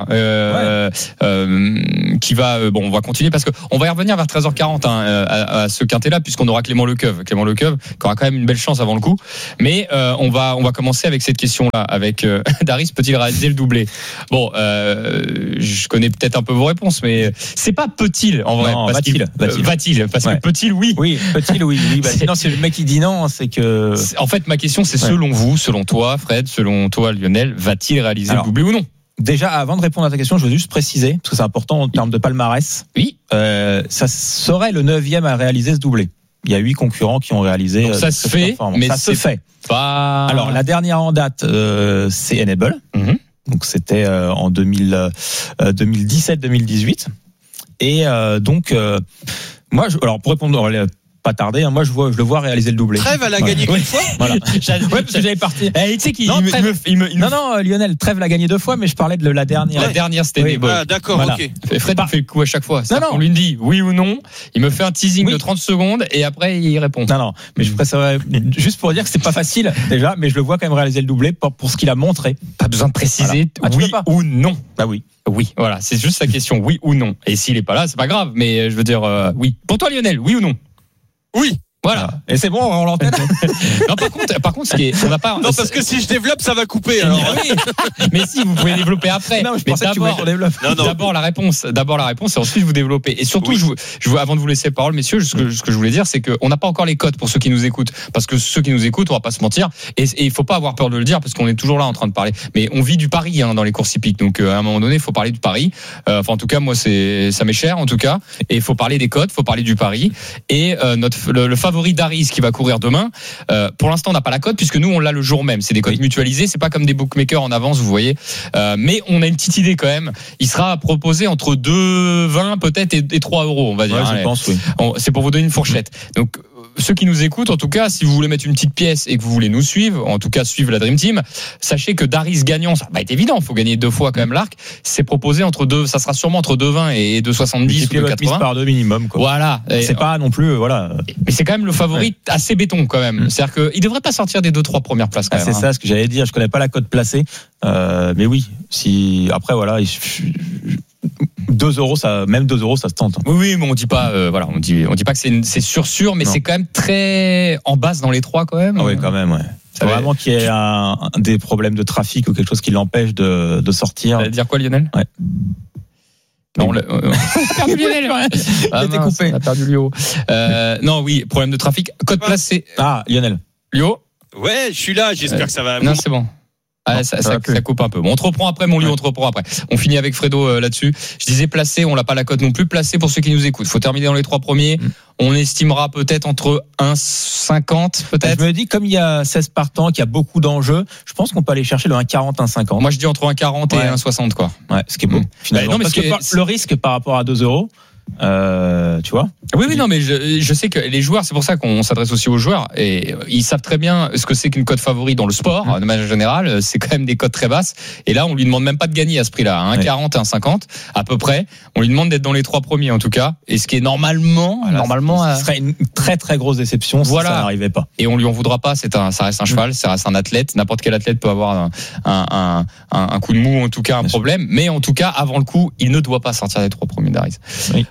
qui va, on va continuer parce que on va y revenir vers 13h40 à ce quintet-là puisqu'on aura Clément Lecœuvre qui aura quand même une belle chance avant le coup. Mais on va commencer avec cette question-là, avec Daris peut-il réaliser le doublé? Bon, je connais peut-être un peu vos réponses, mais c'est pas peut-il en vrai. Non, va-t-il parce que peut-il, oui. Oui, peut-il, oui. Sinon, si le mec il dit non, c'est que. En fait, ma question, c'est selon vous, selon toi, Fred, selon toi, Lionel, va-t-il réaliser le doublé ou non? Déjà, avant de répondre à ta question, je veux juste préciser, parce que c'est important en termes de palmarès. Oui. Ça serait le 9e à réaliser ce doublé. Il y a 8 concurrents qui ont réalisé. Donc ça se fait, mais ça se fait. Pas. Alors, la dernière en date, c'est Enable. Donc, c'était en 2017-2018. Et moi, alors pour répondre, pas tarder, moi je le vois réaliser le doublé. Trèves, elle a gagné qu'une fois. Voilà. Parce que j'avais parti. Tu sais qu'il non, Lionel, Trèves l'a gagné 2 fois, mais je parlais de la dernière. La dernière, c'était Enable. Ah, d'accord, voilà. Ok. Fred fait le coup à chaque fois. On lui dit oui ou non. Il me fait un teasing de 30 secondes et après il répond. Non, mais je préférerais juste pour dire que c'est pas facile déjà, mais je le vois quand même réaliser le doublé pour ce qu'il a montré. Pas besoin de préciser oui ou non. Bah oui. Oui, voilà, c'est juste sa question, oui ou non. Et s'il est pas là, c'est pas grave, mais je veux dire oui. Pour toi, Lionel, oui ou non? Oui. Voilà. Et c'est bon, on l'entend. Non, par contre, ce qui est, on n'a pas. Non, parce que si je développe, ça va couper. Alors. Oui. Mais si, vous pouvez développer après. Non, je pensais que tu voulais qu'on développe. D'abord la réponse, et ensuite vous développez. Et surtout, je veux, avant de vous laisser la parole, messieurs, ce que je voulais dire, c'est qu'on n'a pas encore les codes pour ceux qui nous écoutent, parce que ceux qui nous écoutent, on va pas se mentir, et il faut pas avoir peur de le dire, parce qu'on est toujours là en train de parler. Mais on vit du pari dans les courses hippiques, donc à un moment donné, il faut parler du pari. Enfin, en tout cas, moi, ça m'est cher, en tout cas, et il faut parler des codes, il faut parler du pari. Et le favori Daris qui va courir demain, pour l'instant, on n'a pas la cote puisque nous on l'a le jour même. C'est des cotes mutualisées, c'est pas comme des bookmakers en avance, vous voyez. Mais on a une petite idée quand même. Il sera proposé entre 2,20 peut-être et 3 euros, on va dire. Ouais, je pense, oui. C'est pour vous donner une fourchette. Donc ceux qui nous écoutent, en tout cas, si vous voulez mettre une petite pièce et que vous voulez nous suivre, en tout cas suivre la Dream Team, sachez que Daris gagnant, ça va être évident, il faut gagner 2 fois quand même l'arc. C'est proposé ça sera sûrement entre 2,20 et 2,70 ou 2,80 par 2 minimum, quoi. Voilà. C'est pas non plus, voilà. Mais c'est quand même le favori assez béton quand même. C'est-à-dire qu'il devrait pas sortir des 2-3 premières places quand même. C'est ça ce que j'allais dire. Je connais pas la cote placée, mais oui. Si après voilà. 2 euros, même 2 euros, ça se tente. Oui, mais on dit pas, on dit pas que c'est sûr, mais c'est quand même très en basse dans les 3 quand même. Ah oui, quand même, ouais. C'est vraiment qu'il y ait des problèmes de trafic ou quelque chose qui l'empêche de sortir. Ça veut dire quoi, Lionel? Ouais. Non, on a perdu Lionel. Il a été coupé. On a perdu Lio. Non, oui, problème de trafic. Code placé. Ah, Lionel. Lio? Ouais, je suis là, j'espère que ça va. Non, c'est bon. Ah, ça coupe un peu. Bon, on te reprend après, mon lieu, on te reprend après. On finit avec Fredo là-dessus. Je disais placé, on l'a pas la cote non plus. Placé pour ceux qui nous écoutent. Faut terminer dans les 3 premiers. On estimera peut-être entre 1,50 peut-être. Je me dis, comme il y a 16 partants, qu'il y a beaucoup d'enjeux, je pense qu'on peut aller chercher le 1,40, 1,50. Moi, je dis entre 1,40 et 1,60 quoi. Ouais, ce qui est beau. Finalement. Non, mais parce que le risque par rapport à 2 euros. Tu vois. Oui, non, mais je sais que les joueurs, c'est pour ça qu'on s'adresse aussi aux joueurs, et ils savent très bien ce que c'est qu'une cote favori dans le sport. De manière générale, c'est quand même des cotes très basses. Et là, on lui demande même pas de gagner à ce prix-là, 1,40, 1,50 à peu près. On lui demande d'être dans les 3 premiers en tout cas. Et ce qui est normalement, ce serait une très très grosse déception si ça n'arrivait pas. Et on lui en voudra pas. Ça reste un cheval, ça reste un athlète. N'importe quel athlète peut avoir un coup de mou, en tout cas un problème. Mais en tout cas, avant le coup, il ne doit pas sortir des 3 premiers d'Aris. Oui.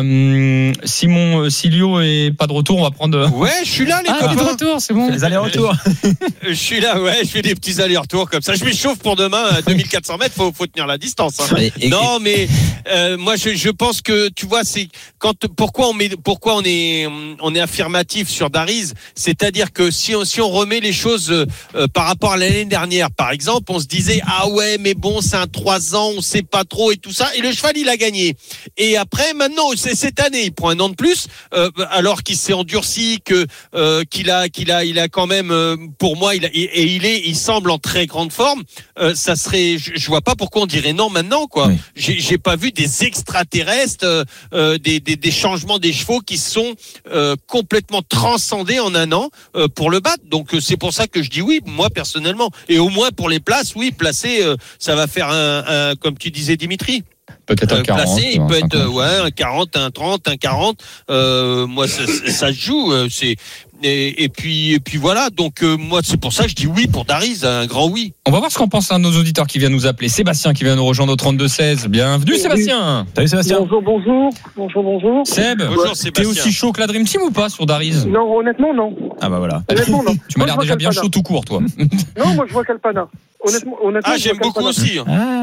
Si Lio est pas de retour, on va prendre. Ouais, je suis là, les copains. De retour, c'est bon. Les allers-retours. Je suis là, ouais, je fais des petits allers-retours comme ça. Je m'échauffe pour demain, 2400 mètres, faut tenir la distance. Hein. Mais Moi, je pense que tu vois, c'est pourquoi on est affirmatif sur Dariz, c'est-à-dire que si on remet les choses par rapport à l'année dernière, par exemple, on se disait ah ouais, mais bon, c'est un 3 ans, on sait pas trop et tout ça, et le cheval il a gagné. Et après, maintenant, c'est cette année, il prend un an de plus, alors qu'il s'est endurci, qu'il a quand même, pour moi, il semble en très grande forme. Ça serait, je vois pas pourquoi on dirait non maintenant, quoi. Oui. J'ai pas vu des extraterrestres, des changements des chevaux qui sont complètement transcendés en un an pour le battre. Donc c'est pour ça que je dis oui, moi personnellement. Et au moins pour les places, oui, placer, ça va faire un comme tu disais, Dimitri. Peut-être un 40. Placé, il peut être un 40, un 30, un 40. Moi, ça se joue. Et puis voilà. Donc moi, c'est pour ça que je dis oui pour Dariz, un grand oui. On va voir ce qu'en pense un de nos auditeurs qui vient nous appeler. Sébastien qui vient nous rejoindre au 32-16. Bienvenue Sébastien. Salut Sébastien. Bonjour. Seb, t'es aussi chaud que la Dream Team ou pas sur Dariz? Non, honnêtement non. Ah bah voilà. Honnêtement non. Tu m'as l'air déjà bien chaud tout court, toi. Non, moi je vois Calpana. Honnêtement, j'aime beaucoup aussi.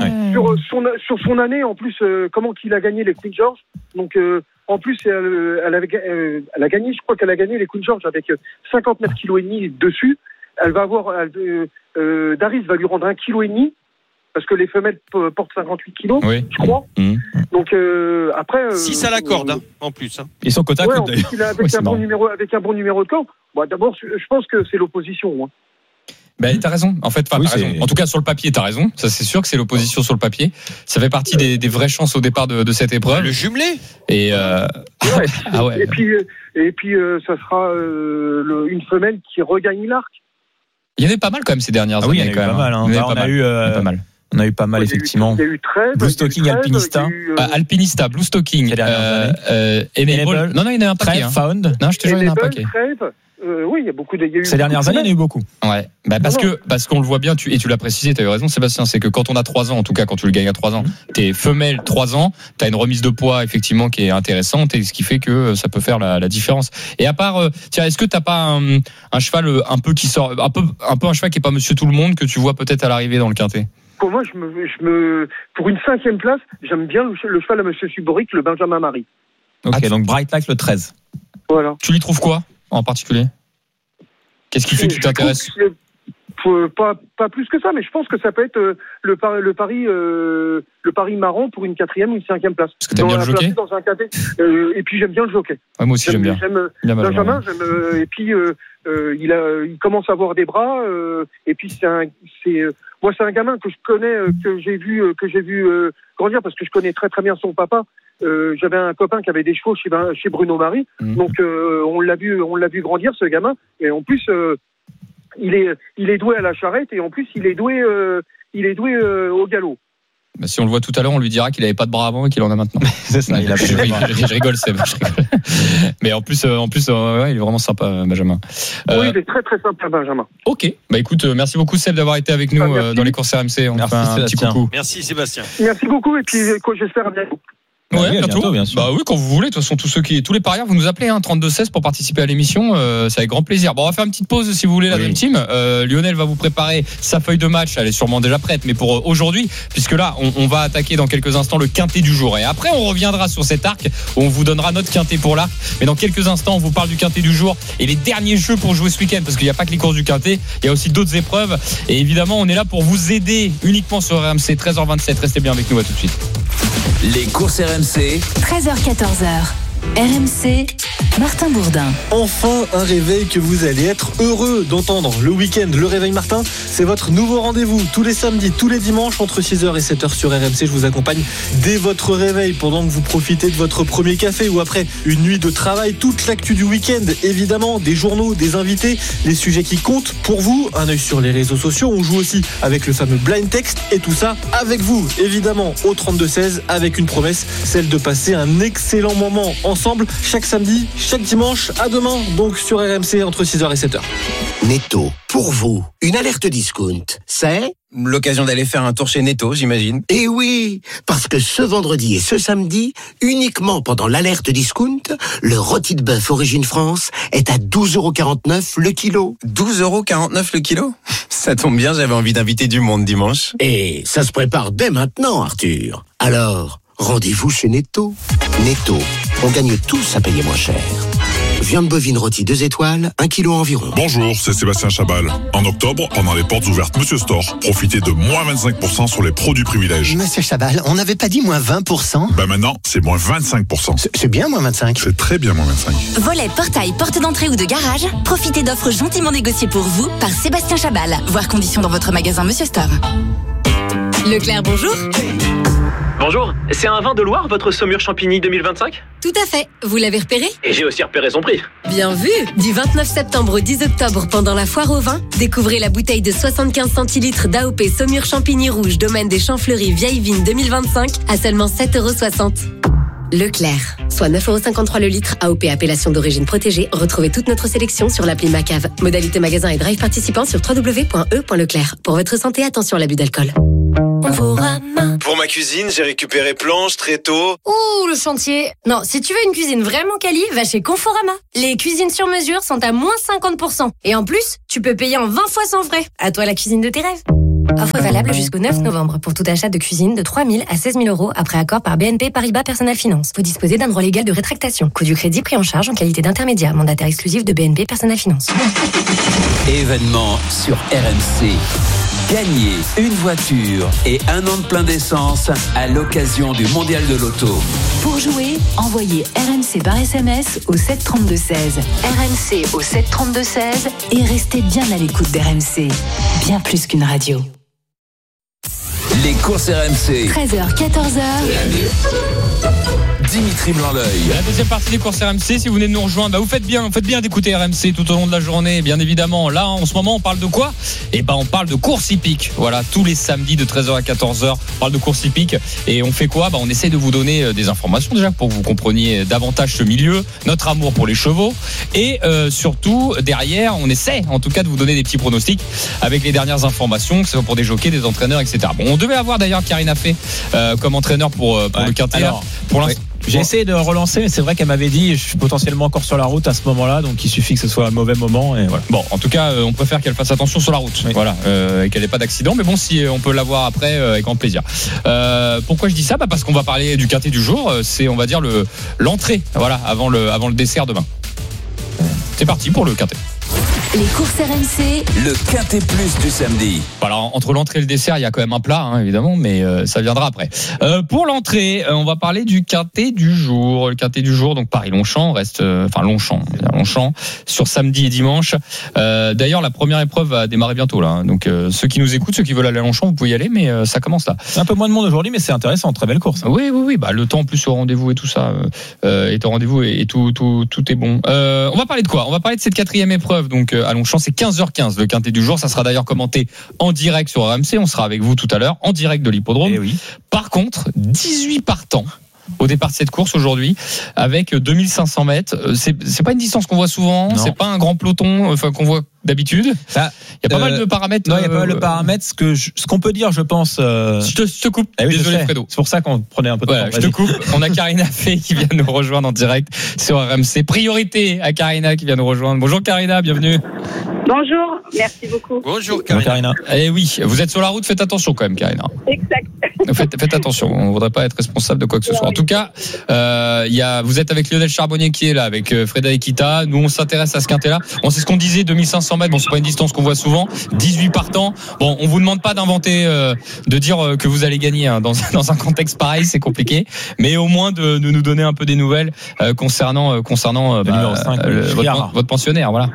Sur son année, en plus, comment qu'il a gagné les Queen George. Donc, en plus, elle a gagné, je crois qu'elle a gagné les Queen George avec 59 kg et demi dessus. Elle va avoir, Dariz va lui rendre 1,5 kg parce que les femelles portent 58 kg, je crois. Donc après, 6 à la corde, en plus. Hein. Ils sont côte à côte. En plus, il a avec un bon numéro de camp. Bon, d'abord, je pense que c'est l'opposition. Hein. Ben, t'as raison. En fait, t'as raison. En tout cas, sur le papier, t'as raison. Ça, c'est sûr que c'est l'opposition sur le papier. Ça fait partie des vraies chances au départ de cette épreuve. Le jumelé. Et ouais. Et puis, ça sera une femelle qui regagne l'arc. Il y en avait pas mal quand même ces dernières années. Il y en a eu pas mal. On a eu pas mal, effectivement. Il y a eu 13. Blue Stocking, Alpinista. Alpinista, Blue Stocking. Enable. Non, il y en a un paquet. Found. Non, je te jure, il y en a un paquet. Oui, il y a beaucoup. Ces dernières années, il y en a eu beaucoup. Ouais. Bah, parce qu'on le voit bien, et tu l'as précisé, tu as eu raison, Sébastien, c'est que quand on a 3 ans, en tout cas, quand tu le gagnes à 3 ans, t'es femelle 3 ans, t'as une remise de poids, effectivement, qui est intéressante, et ce qui fait que ça peut faire la différence. Et à part, tiens, est-ce que t'as pas un cheval un peu qui sort, un peu un cheval qui est pas Monsieur Tout le Monde, que tu vois peut-être à l'arrivée dans le quintet? Pour moi, pour une 5e place, j'aime bien le cheval à Monsieur Suboric, le Benjamin Marie. Ok, donc Bright Light le 13. Voilà. Tu lui trouves quoi, en particulier? Qu'est-ce qui fait qu'il t'intéresse? Pas plus que ça, mais je pense que ça peut être le pari marrant pour une 4e ou une 5e place. Parce que t'aimes bien le jockey dans un cadet. Et puis j'aime bien le jockey. Ouais, moi aussi j'aime bien. Benjamin, et puis il commence à avoir des bras. Et puis c'est un gamin que je connais, que j'ai vu grandir parce que je connais très très bien son papa. J'avais un copain qui avait des chevaux chez Bruno Marie, donc on l'a vu grandir, ce gamin, et en plus il est doué à la charrette, et en plus il est doué au galop. Bah, si on le voit tout à l'heure, on lui dira qu'il avait pas de bras avant et qu'il en a maintenant. C'est ça. Je rigole, Seb. Mais en plus, ouais, il est vraiment sympa, Benjamin. Oui, il est très très sympa, Benjamin. Ok. Bah écoute, merci beaucoup, Seb, d'avoir été avec nous dans les courses RMC. On fait un petit coucou. Merci, Sébastien. Merci beaucoup, et puis j'espère à bientôt. Ouais, bientôt, bien sûr. Bah oui, quand vous voulez. De toute façon, tous les parieurs, vous nous appelez, 32-16 pour participer à l'émission. C'est avec grand plaisir. Bon, on va faire une petite pause si vous voulez, la Dream Team. Lionel va vous préparer sa feuille de match. Elle est sûrement déjà prête, mais pour aujourd'hui, puisque là, on va attaquer dans quelques instants le quintet du jour. Et après, on reviendra sur cet arc où on vous donnera notre quintet pour l'arc. Mais dans quelques instants, on vous parle du quintet du jour et les derniers jeux pour jouer ce week-end, parce qu'il n'y a pas que les courses du quintet, il y a aussi d'autres épreuves. Et évidemment, on est là pour vous aider uniquement sur RMC 13h27. Restez bien avec nous, à tout de suite. Les courses RMC 13h-14h RMC, Martin Bourdin. Enfin un réveil que vous allez être heureux d'entendre. Le week-end, le réveil Martin, c'est votre nouveau rendez-vous. Tous les samedis, tous les dimanches, entre 6h et 7h sur RMC. Je vous accompagne dès votre réveil, pendant que vous profitez de votre premier café ou après une nuit de travail. Toute l'actu du week-end, évidemment, des journaux, des invités, les sujets qui comptent pour vous. Un œil sur les réseaux sociaux. On joue aussi avec le fameux blind text, et tout ça avec vous, évidemment, au 32-16, avec une promesse, celle de passer un excellent moment ensemble chaque samedi, chaque dimanche. À demain, donc, sur RMC entre 6h et 7h. Netto, pour vous, une alerte discount, c'est l'occasion d'aller faire un tour chez Netto, j'imagine. Eh oui, parce que ce vendredi et ce samedi, uniquement pendant l'alerte discount, le rôti de bœuf Origine France est à 12,49€ le kilo. 12,49€ le kilo ? Ça tombe bien, j'avais envie d'inviter du monde dimanche. Et ça se prépare dès maintenant, Arthur. Alors, Rendez-vous chez Netto. Netto, on gagne tous à payer moins cher. Viande bovine rôtie 2 étoiles, 1 kilo environ. Bonjour, c'est Sébastien Chabal. En octobre, pendant les portes ouvertes Monsieur Store, profitez de moins 25% sur les produits privilèges. Monsieur Chabal, on n'avait pas dit moins 20%? Maintenant, c'est moins 25%. C'est bien moins 25. C'est très bien moins 25. Volet, portail, porte d'entrée ou de garage, profitez d'offres gentiment négociées pour vous par Sébastien Chabal. Voir conditions dans votre magasin Monsieur Store. Leclerc, bonjour. Bonjour, c'est un vin de Loire, votre Saumur Champigny 2025 ? Tout à fait. Vous l'avez repéré ? Et j'ai aussi repéré son prix. Bien vu. Du 29 septembre au 10 octobre, pendant la foire au vin, découvrez la bouteille de 75 centilitres d'AOP Saumur Champigny Rouge, domaine des Champs Fleuris, Vieille Vigne 2025, à seulement 7,60 €. Leclerc, soit 9,53 € le litre, AOP appellation d'origine protégée. Retrouvez toute notre sélection sur l'appli Macave. Modalité magasin et drive participant sur www.e.leclerc. Pour votre santé, attention à l'abus d'alcool. Pour ma cuisine, j'ai récupéré planches, tréteaux. Ouh, le chantier. Non, si tu veux une cuisine vraiment quali, va chez Conforama. Les cuisines sur mesure sont à moins 50%. Et en plus, tu peux payer en 20 fois sans frais. À toi la cuisine de tes rêves. Offre valable jusqu'au 9 novembre pour tout achat de cuisine de 3 000 à 16 000 € après accord par BNP Paribas Personnel Finance. Vous disposez d'un droit légal de rétractation. Coût du crédit pris en charge en qualité d'intermédiaire. Mandataire exclusif de BNP Personnel Finance. Événement sur RMC. Gagnez une voiture et 1 an de plein d'essence à l'occasion du Mondial de l'Auto. Pour jouer, envoyez RMC par SMS au 732-16. RMC au 732-16 et restez bien à l'écoute d'RMC. Bien plus qu'une radio. Les courses RMC. 13h, 14h. Dimitri Blanc-L'Oeil. La deuxième partie des courses RMC, si vous venez de nous rejoindre, vous faites bien d'écouter RMC tout au long de la journée, bien évidemment. Là, en ce moment, on parle de quoi ? On parle de course hippique. Voilà, tous les samedis de 13h à 14h, on parle de course hippique. Et on fait quoi ? On essaie de vous donner des informations déjà pour que vous compreniez davantage ce milieu, notre amour pour les chevaux. Et surtout, derrière, on essaie en tout cas de vous donner des petits pronostics avec les dernières informations, que ce soit pour des jockeys, des entraîneurs, etc. Bon, on devait avoir d'ailleurs Karina Fay comme entraîneur pour le Quintet. Pour l'instant. J'ai essayé de relancer, mais c'est vrai qu'elle m'avait dit je suis potentiellement encore sur la route à ce moment-là, donc il suffit que ce soit un mauvais moment et voilà. Bon, en tout cas, on préfère qu'elle fasse attention sur la route, voilà, et qu'elle n'ait pas d'accident. Mais bon, si on peut la voir après, avec grand plaisir. Pourquoi je dis ça ? Parce qu'on va parler du quintet du jour. C'est, on va dire, l'entrée, voilà, avant le dessert demain. C'est parti pour le quintet. Les courses RMC. Le quintet plus du samedi. Alors, entre l'entrée et le dessert, il y a quand même un plat, évidemment, mais ça viendra après. Pour l'entrée, on va parler du quintet du jour. Le quintet du jour, donc Paris-Longchamp reste, Longchamp, sur samedi et dimanche. D'ailleurs, la première épreuve va démarrer bientôt là. Donc, ceux qui nous écoutent, ceux qui veulent aller à Longchamp, vous pouvez y aller, mais ça commence là. C'est un peu moins de monde aujourd'hui, mais c'est intéressant, très belle course. Oui. Le temps en plus au rendez-vous et tout ça est au rendez-vous et tout est bon. On va parler de quoi ? On va parler de cette quatrième épreuve, donc à Longchamp, c'est 15h15 le quintet du jour. Ça sera d'ailleurs commenté en direct sur RMC. On sera avec vous tout à l'heure en direct de l'hippodrome. Oui. Par contre, 18 partants au départ de cette course aujourd'hui, avec 2500 mètres. C'est pas une distance qu'on voit souvent. Non. C'est pas un grand peloton, qu'on voit d'habitude. Il y a pas mal de paramètres. Non, il y a pas mal de paramètres. Ce qu'on peut dire, je pense. Je te coupe. Oui, désolé, Fredo. C'est pour ça qu'on prenait un peu de temps. Je te coupe. On a Karina Fay qui vient nous rejoindre en direct sur RMC. Priorité à Karina qui vient nous rejoindre. Bonjour Karina, bienvenue. Bonjour, merci beaucoup. Bonjour Karina. Eh oui, vous êtes sur la route, faites attention quand même Karina. Exact. Faites attention, on ne voudrait pas être responsable de quoi que ce soit. En tout cas, vous êtes avec Lionel Charbonnier qui est là, avec Frédéric Kita. Nous, on s'intéresse à ce quintet-là. Bon, c'est ce qu'on disait, 2500 mètres. Bon, c'est pas une distance qu'on voit souvent. 18 partants. Bon, on vous demande pas d'inventer, de dire que vous allez gagner dans un contexte pareil, c'est compliqué. Mais au moins de nous donner un peu des nouvelles concernant le numéro 5, votre pensionnaire, voilà.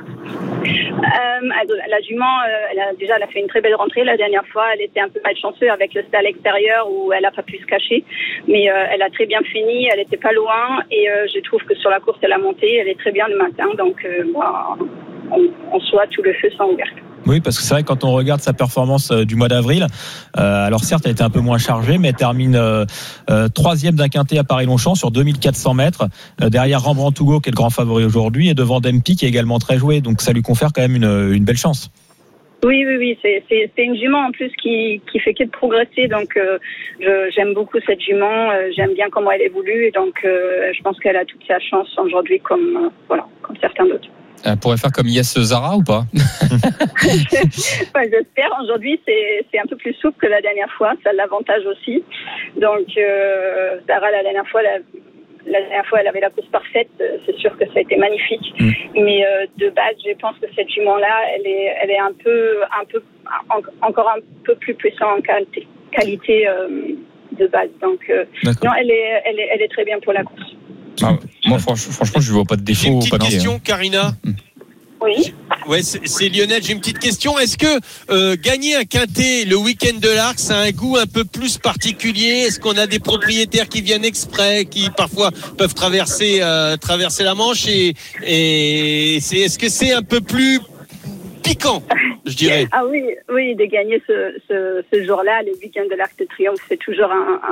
La jument, elle a fait une très belle rentrée la dernière fois. Elle était un peu malchanceuse avec le stade extérieur où elle n'a pas pu se cacher. Mais elle a très bien fini, elle n'était pas loin. Et je trouve que sur la course, elle a monté. Elle est très bien le matin. Donc, on soit tout le feu sans ouverte. Oui, parce que c'est vrai que quand on regarde sa performance du mois d'avril, alors certes, elle était un peu moins chargée, mais elle termine troisième d'un quintet à Paris-Longchamp sur 2400 mètres, derrière Rembrandt-Hugo qui est le grand favori aujourd'hui, et devant Dempy qui est également très joué, donc ça lui confère quand même une belle chance. Oui, c'est une jument en plus qui fait que de progresser, donc j'aime beaucoup cette jument, j'aime bien comment elle évolue, et donc je pense qu'elle a toute sa chance aujourd'hui comme certains d'autres. Elle pourrait faire comme Yes Zara ou pas? J'espère. Aujourd'hui, c'est un peu plus souple que la dernière fois. Ça a l'avantage aussi. Donc, Sarah, la dernière fois, elle avait la course parfaite. C'est sûr que ça a été magnifique. Mais de base, je pense que cette jument-là, elle est encore un peu plus puissante en qualité de base. Donc, non, elle est très bien pour la course. Ah, moi, franchement, je ne vois pas de défaut. J'ai une petite question, Karina. Oui. Ouais, c'est Lionel. J'ai une petite question. Est-ce que gagner un quintet le week-end de l'Arc, ça a un goût un peu plus particulier? Est-ce qu'on a des propriétaires qui viennent exprès, qui parfois peuvent traverser la Manche et est-ce que c'est un peu plus piquant, je dirais? Ah oui, de gagner ce jour-là, le week-end de l'Arc de Triomphe, c'est toujours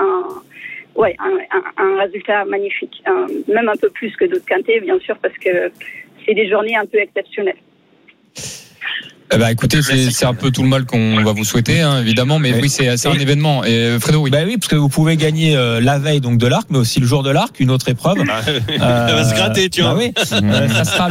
un résultat magnifique. Même un peu plus que d'autres quintets, bien sûr, parce que c'est des journées un peu exceptionnelles. Écoutez, c'est un peu tout le mal qu'on va vous souhaiter, hein, évidemment, mais oui, c'est un événement. Et Fredo, oui. Oui, parce que vous pouvez gagner la veille donc de l'Arc, mais aussi le jour de l'Arc, une autre épreuve. Ça va se gratter, tu vois. Oui. Ça sera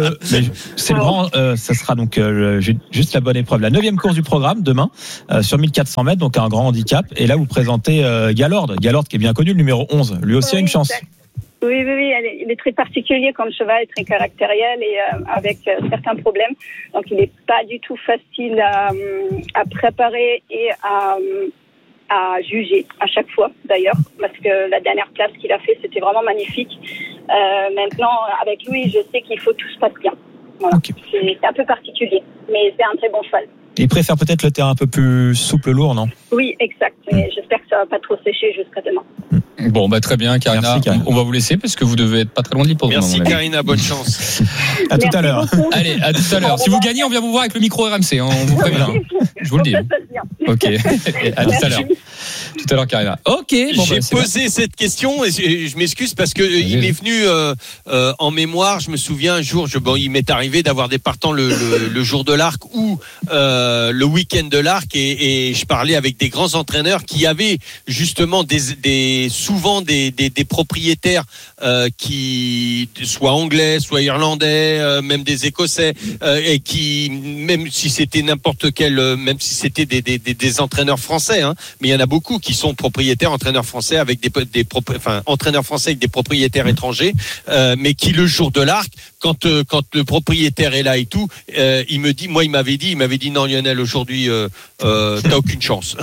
ça sera donc juste la bonne épreuve, la 9e course du programme demain sur 1400 mètres, donc un grand handicap. Et là, vous présentez Galord qui est bien connu, le numéro 11. Lui aussi a une chance. Exact. Oui, il est très particulier comme cheval, très caractériel et avec certains problèmes. Donc, il n'est pas du tout facile à préparer et à juger à chaque fois, d'ailleurs, parce que la dernière place qu'il a fait, c'était vraiment magnifique. Maintenant, avec lui, je sais qu'il faut que tout se passe bien. Voilà. Okay. C'est un peu particulier, mais c'est un très bon cheval. Il préfère peut-être le terrain un peu plus souple, lourd, non? Oui, exact. Mais j'espère que ça va pas trop sécher jusqu'à demain. Bon, très bien, Karina. Merci, Karina. On va vous laisser parce que vous devez être pas très loin de l'île. Merci, Karina. Bonne chance. À tout à l'heure. Allez, à tout à l'heure. Si vous gagnez, on vient vous voir avec le micro RMC. On vous prévient. Je vous le dis. Ok. À tout à l'heure. Tout à l'heure, Karina. Ok. J'ai posé cette question et je m'excuse parce que il m'est venu en mémoire. Je me souviens un jour, il m'est arrivé d'avoir des partants le jour de l'Arc ou le week-end de l'Arc et je parlais avec des grands entraîneurs qui avaient justement souvent des propriétaires qui soient anglais, soit irlandais, même des Écossais et qui, même si c'était n'importe quel, même si c'était des entraîneurs français, hein, mais il y en a beaucoup qui sont propriétaires, entraîneurs français avec entraîneurs français avec des propriétaires étrangers, mais qui le jour de l'Arc, quand le propriétaire est là et tout, il m'avait dit non Lionel, aujourd'hui t'as aucune chance.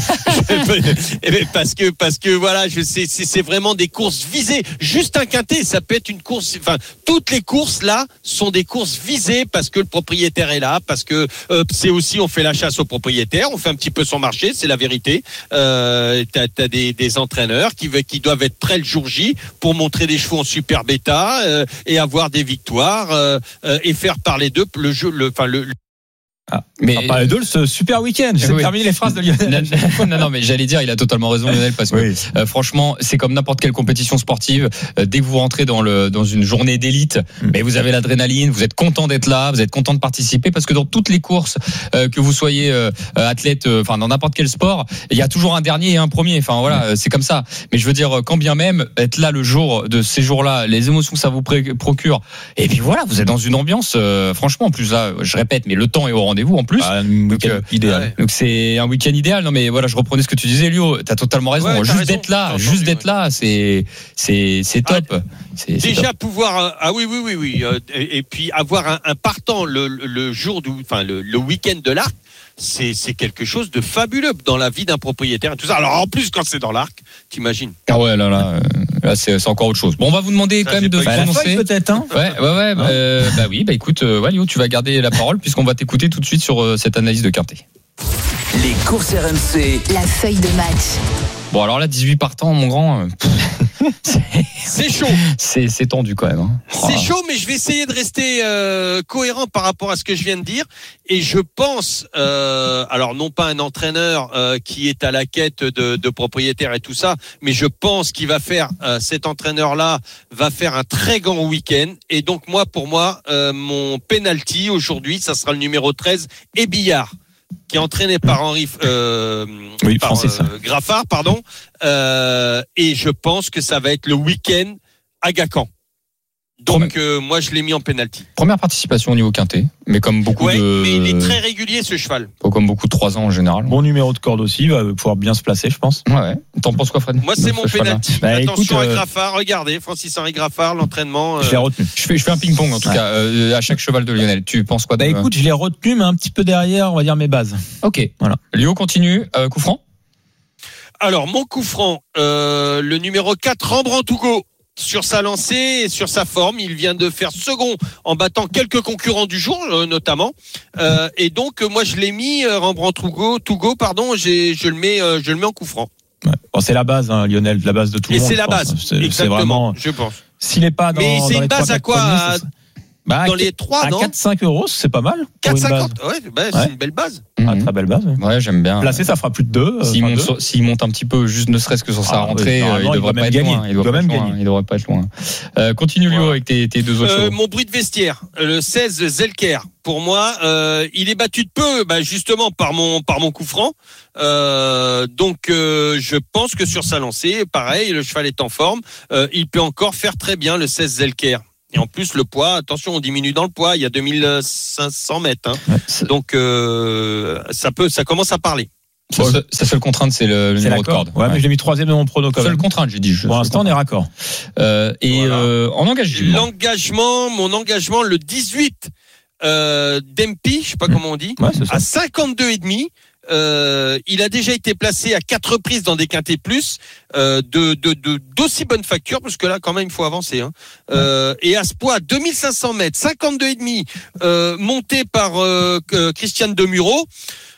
parce que voilà, je sais, c'est vraiment des courses visées. Juste un quintet, ça peut être une course. Enfin, toutes les courses là sont des courses visées parce que le propriétaire est là, parce que c'est aussi on fait la chasse au propriétaire, on fait un petit peu son marché, c'est la vérité. T'as des entraîneurs qui doivent être prêts le jour J pour montrer des chevaux en super bêta et avoir des victoires et faire parler d'eux le jeu, mais parler d'eux, ce super week-end. J'ai terminé les phrases de Lionel. Non, mais j'allais dire, il a totalement raison, Lionel, parce que franchement, c'est comme n'importe quelle compétition sportive. Dès que vous rentrez dans une journée d'élite, mais vous avez l'adrénaline, vous êtes content d'être là, vous êtes content de participer, parce que dans toutes les courses, que vous soyez athlète, dans n'importe quel sport, il y a toujours un dernier et un premier. Enfin voilà, c'est comme ça. Mais je veux dire, quand bien même être là le jour de ces jours-là, les émotions que ça vous procure, et puis voilà, vous êtes dans une ambiance. Franchement, en plus là, je répète, mais le temps est au rendez-vous en plus. Idéal. Donc c'est un week-end idéal. Non mais voilà, je reprenais ce que tu disais, Lio. T'as totalement raison. D'être là, c'est top. Déjà top. Pouvoir oui. Et puis avoir un partant le jour le week-end de l'Arc. C'est quelque chose de fabuleux dans la vie d'un propriétaire et tout ça. Alors en plus quand c'est dans l'Arc, t'imagines. Ah ouais, là c'est encore autre chose. Bon, on va vous demander quand même de prononcer. Peut-être, hein. Ouais. Écoute, Lio, tu vas garder la parole puisqu'on va t'écouter tout de suite sur cette analyse de quintet. Les courses RMC. La feuille de match. Bon, alors là, 18 partants, mon grand. C'est chaud. C'est tendu quand même. Hein. C'est chaud, mais je vais essayer de rester cohérent par rapport à ce que je viens de dire. Et je pense, alors non pas un entraîneur qui est à la quête de propriétaires et tout ça, mais je pense qu'il va faire, cet entraîneur-là va faire un très grand week-end. Et donc pour moi, mon penalty aujourd'hui, ça sera le numéro 13, et Billard, qui est entraîné par Graffard, pardon. Et je pense que ça va être le week-end à Gacon. Donc moi je l'ai mis en penalty. Première participation au niveau quintet, mais comme beaucoup mais il est très régulier ce cheval. Comme beaucoup de 3 ans en général. Bon numéro de corde aussi, il va pouvoir bien se placer, je pense. Ouais. T'en penses quoi, Fred? Moi c'est mon penalty. Attention à Graffard, regardez, Francis-Henri Graffard, l'entraînement. Je l'ai retenu. Je fais un ping-pong en tout cas à chaque cheval de Lionel. Tu penses quoi? Écoute, je l'ai retenu, mais un petit peu derrière, on va dire mes bases. Ok. Voilà. Léo continue. Coup franc. Alors mon coup franc, le numéro 4, Rembrandt Hugo. Sur sa lancée et sur sa forme, il vient de faire second en battant quelques concurrents du jour, notamment. Et donc, moi, je l'ai mis Rembrandt Hugo, je le mets en coup franc. Ouais. Bon, c'est la base, hein, Lionel, la base de tout le monde. Et c'est la base, exactement. C'est vraiment, je pense. S'il n'est pas dans, mais c'est dans une base à quoi? Dans les 3, non? À 4-5 euros, c'est pas mal. 4,50, c'est une belle base. Très belle base. Ouais, j'aime bien. Placé, ça fera plus de 2. S'il monte un petit peu, juste ne serait-ce que sur sa rentrée, il devrait pas être loin. Il devrait pas être loin. Continue, Léo, avec tes deux autres chevaux. Mon bruit de vestiaire, le 16 Zelker. Pour moi, il est battu de peu, justement par mon coup franc. Donc, je pense que sur sa lancée, pareil, le cheval est en forme. Il peut encore faire très bien le 16 Zelker. Et en plus, le poids, attention, on diminue dans le poids. Il y a 2500 mètres. Hein. Ouais, donc, ça commence à parler. Sa seule contrainte, c'est le numéro de corde. Ouais, mais je l'ai mis 3e de mon prono. Seule contrainte, j'ai dit. Pour l'instant, on est raccord. En engagement. Mon engagement, le 18 Dempy, je sais pas comment on dit, à 52,5. Il a déjà été placé à 4 reprises dans des quintets plus d'aussi bonne facture, parce que là quand même il faut avancer, hein. Et à ce poids, 2500 mètres, 52,5, monté par Christiane Demuro.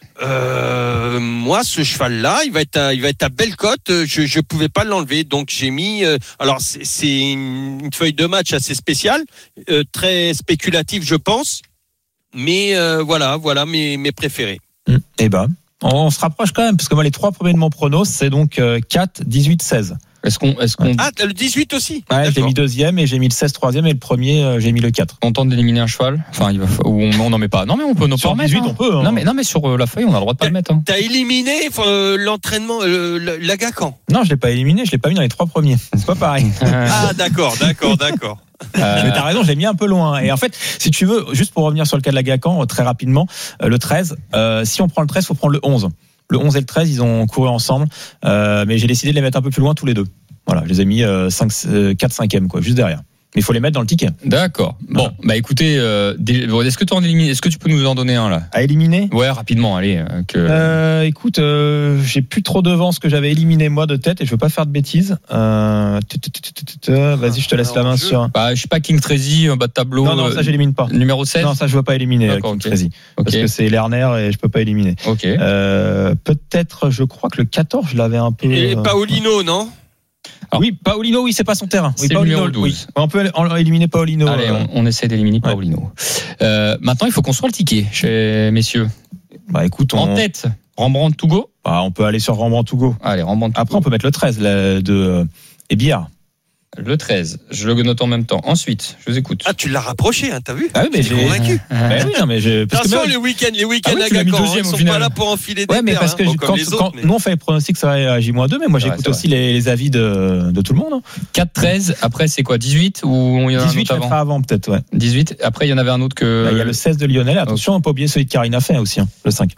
Moi, ce cheval-là, il va être à belle cote. Je pouvais pas l'enlever, donc j'ai mis. Alors c'est une feuille de match assez spéciale, très spéculative, je pense. Mais voilà mes préférés. Eh ben, on se rapproche quand même, parce que moi les 3 premiers de mon prono, c'est donc 4, 18, 16. Est-ce qu'on... Ah, t'as le 18 aussi? Ouais, j'ai mis 2e et j'ai mis le 16 3e et le premier j'ai mis le 4. On tente d'éliminer un cheval. Enfin, on n'en met pas. Non, mais on peut pas remettre. 18, on peut. Hein. Non, mais sur la feuille, on a le droit de pas le mettre. Hein. T'as éliminé l'entraînement, l'Agacan? Non, je l'ai pas éliminé, je l'ai pas mis dans les 3 premiers. C'est pas pareil. Ah, d'accord. Mais t'as raison, je l'ai mis un peu loin. Et en fait, si tu veux, juste pour revenir sur le cas de l'Agacan, très rapidement, le 13, si on prend le 13, faut prendre le 11. Le 11 et le 13, ils ont couru ensemble, mais j'ai décidé de les mettre un peu plus loin tous les deux. Voilà, je les ai mis 4 5e, quoi, juste derrière. Mais il faut les mettre dans le ticket. D'accord. Bon, écoutez, est-ce que tu peux nous en donner un là? À éliminer? Ouais, rapidement, allez. Écoute, j'ai plus trop devant ce que j'avais éliminé moi de tête et je veux pas faire de bêtises. Vas-y, je te laisse la main sur. Je sais pas, King Trazy, bas de tableau. Non, ça j'élimine pas. Numéro 16. Non, ça je veux pas éliminer. King Trazy. Parce que c'est Lerner et je peux pas éliminer. Ok. Peut-être, je crois que le 14, je l'avais un peu. Et Paolino, non? Alors, oui, Paolino, oui, c'est pas son terrain. C'est Paolino, le numéro 12. Oui. On peut éliminer Paolino. Allez, on essaie d'éliminer Paolino. Maintenant, il faut qu'on soit le ticket, messieurs. Écoute, en tête, Rembrandt Hugo. On peut aller sur Rembrandt Hugo. Allez, Rembrandt Hugo. Après, on peut mettre le 13 de Ebillard. Le 13, je le note en même temps. Ensuite, je vous écoute. Ah, tu l'as rapproché, hein, t'as vu? Ah oui, mais j'ai convaincu. Oui, non, mais attention, les week-ends à Gacan, ils sont pas là pour enfiler des mais parce que quand nous on fait les pronostics, ça va à J-2, mais moi j'écoute aussi les avis de tout le monde. 4-13, après c'est quoi? 18 ou il y en a 18 un autre avant peut-être, ouais. 18, après il y en avait un autre que. Il y a le 16 de Lionel, attention, on peut pas oublier celui de Karina Fay aussi, le 5.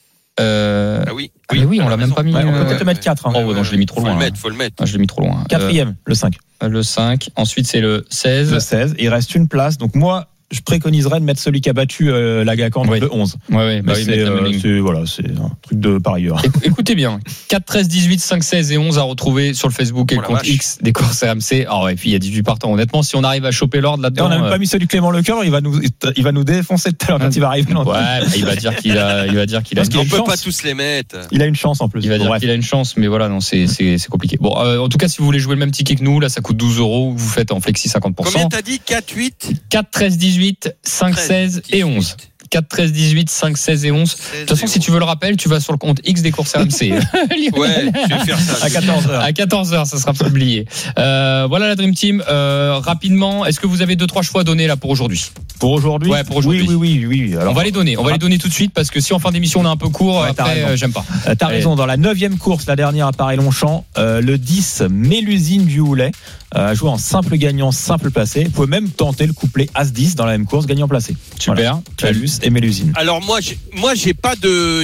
Oui, on l'a même pas mis. On peut peut-être le mettre 4. Non, je l'ai mis trop loin. Faut le mettre. Je l'ai mis trop loin. 4e, le 5. Le 5. Ensuite, c'est le 16. Le 16. Il reste une place. Donc, moi, je préconiserais de mettre celui qui a battu l'Agacan, le 11. Oui, c'est un truc de parieur. Écoutez bien. 4, 13, 18, 5, 16 et 11 à retrouver sur le Facebook et le compte X des courses RMC. Et puis, il y a 18 partants. Honnêtement, si on arrive à choper l'ordre là-dedans. On n'a même pas mis celui de Clément Lecœur. Il va nous défoncer tout à l'heure quand il va arriver. Il va dire qu'il a on peut pas tous les mettre. Il a une chance en plus. Il va dire qu'il a une chance, mais voilà, non, c'est compliqué. Bon, en tout cas, si vous voulez jouer le même ticket que nous, là, ça coûte 12 €. Vous faites en flexi 50%. Combien t'as dit? 4, 8? 4, 13, 18, 5, 16 et 11. 4, 13, 18, 5, 16 et 11. De toute façon, si tu veux le rappel, tu vas sur le compte X des courses RMC. Ouais, je vais faire ça. À 14h. À 14h, ça sera publié. Voilà la Dream Team. Rapidement, est-ce que vous avez 2-3 choix à donner là pour aujourd'hui? Pour aujourd'hui? Ouais, pour aujourd'hui. Oui. Alors, on va les donner. On va les donner tout de suite parce que si en fin d'émission on est un peu court, après, j'aime pas. T'as raison. Dans la 9e course, la dernière à Paris-Longchamp, le 10, Mélusine du Houlet. à jouer en simple gagnant, simple placé. Vous pouvez même tenter le couplet As-10 dans la même course, gagnant placé. Super. Voilà. Calus et Mélusine. Alors moi j'ai pas de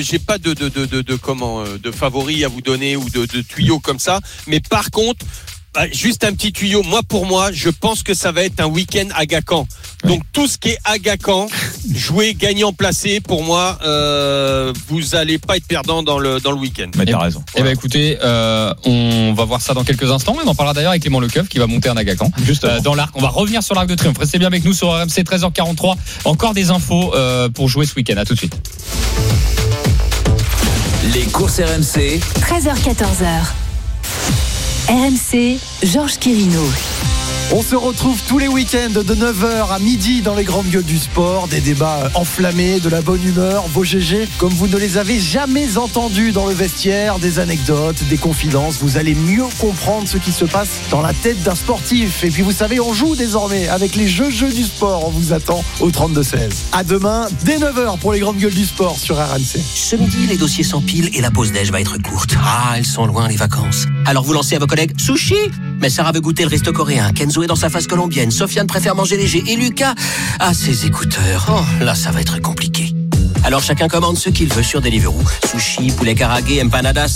favoris à vous donner ou de tuyaux comme ça, mais par contre juste un petit tuyau. Pour moi, je pense que ça va être un week-end Aga-Caen. Donc tout ce qui est Aga-Caen, jouer gagnant placé, pour moi, vous allez pas être perdant dans le week-end. Mais t'as raison. Voilà. Écoutez, on va voir ça dans quelques instants. On en parlera d'ailleurs avec Clément Lecoeuf qui va monter un Aga-Caen dans l'Arc. On va revenir sur l'Arc de Triomphe. Restez bien avec nous sur RMC 13h43. Encore des infos pour jouer ce week-end. À tout de suite. Les courses RMC. 13h14h. RMC, Georges Quirino. On se retrouve tous les week-ends de 9h à midi dans les grandes gueules du sport. Des débats enflammés, de la bonne humeur, vos GG comme vous ne les avez jamais entendus dans le vestiaire. Des anecdotes, des confidences. Vous allez mieux comprendre ce qui se passe dans la tête d'un sportif. Et puis vous savez, on joue désormais avec les jeux du sport. On vous attend au 32-16. À demain, dès 9h pour les grandes gueules du sport sur RMC. Ce midi, les dossiers s'empilent et la pause déj va être courte. Ah, elles sont loin les vacances. Alors vous lancez à vos collègues sushi. Mais Sarah veut goûter le resto coréen. Kenzo est dans sa phase colombienne. Sofiane préfère manger léger. Et Lucas a ses écouteurs. Oh, là, ça va être compliqué. Alors chacun commande ce qu'il veut sur Deliveroo. Sushi, poulet karaage, empanadas.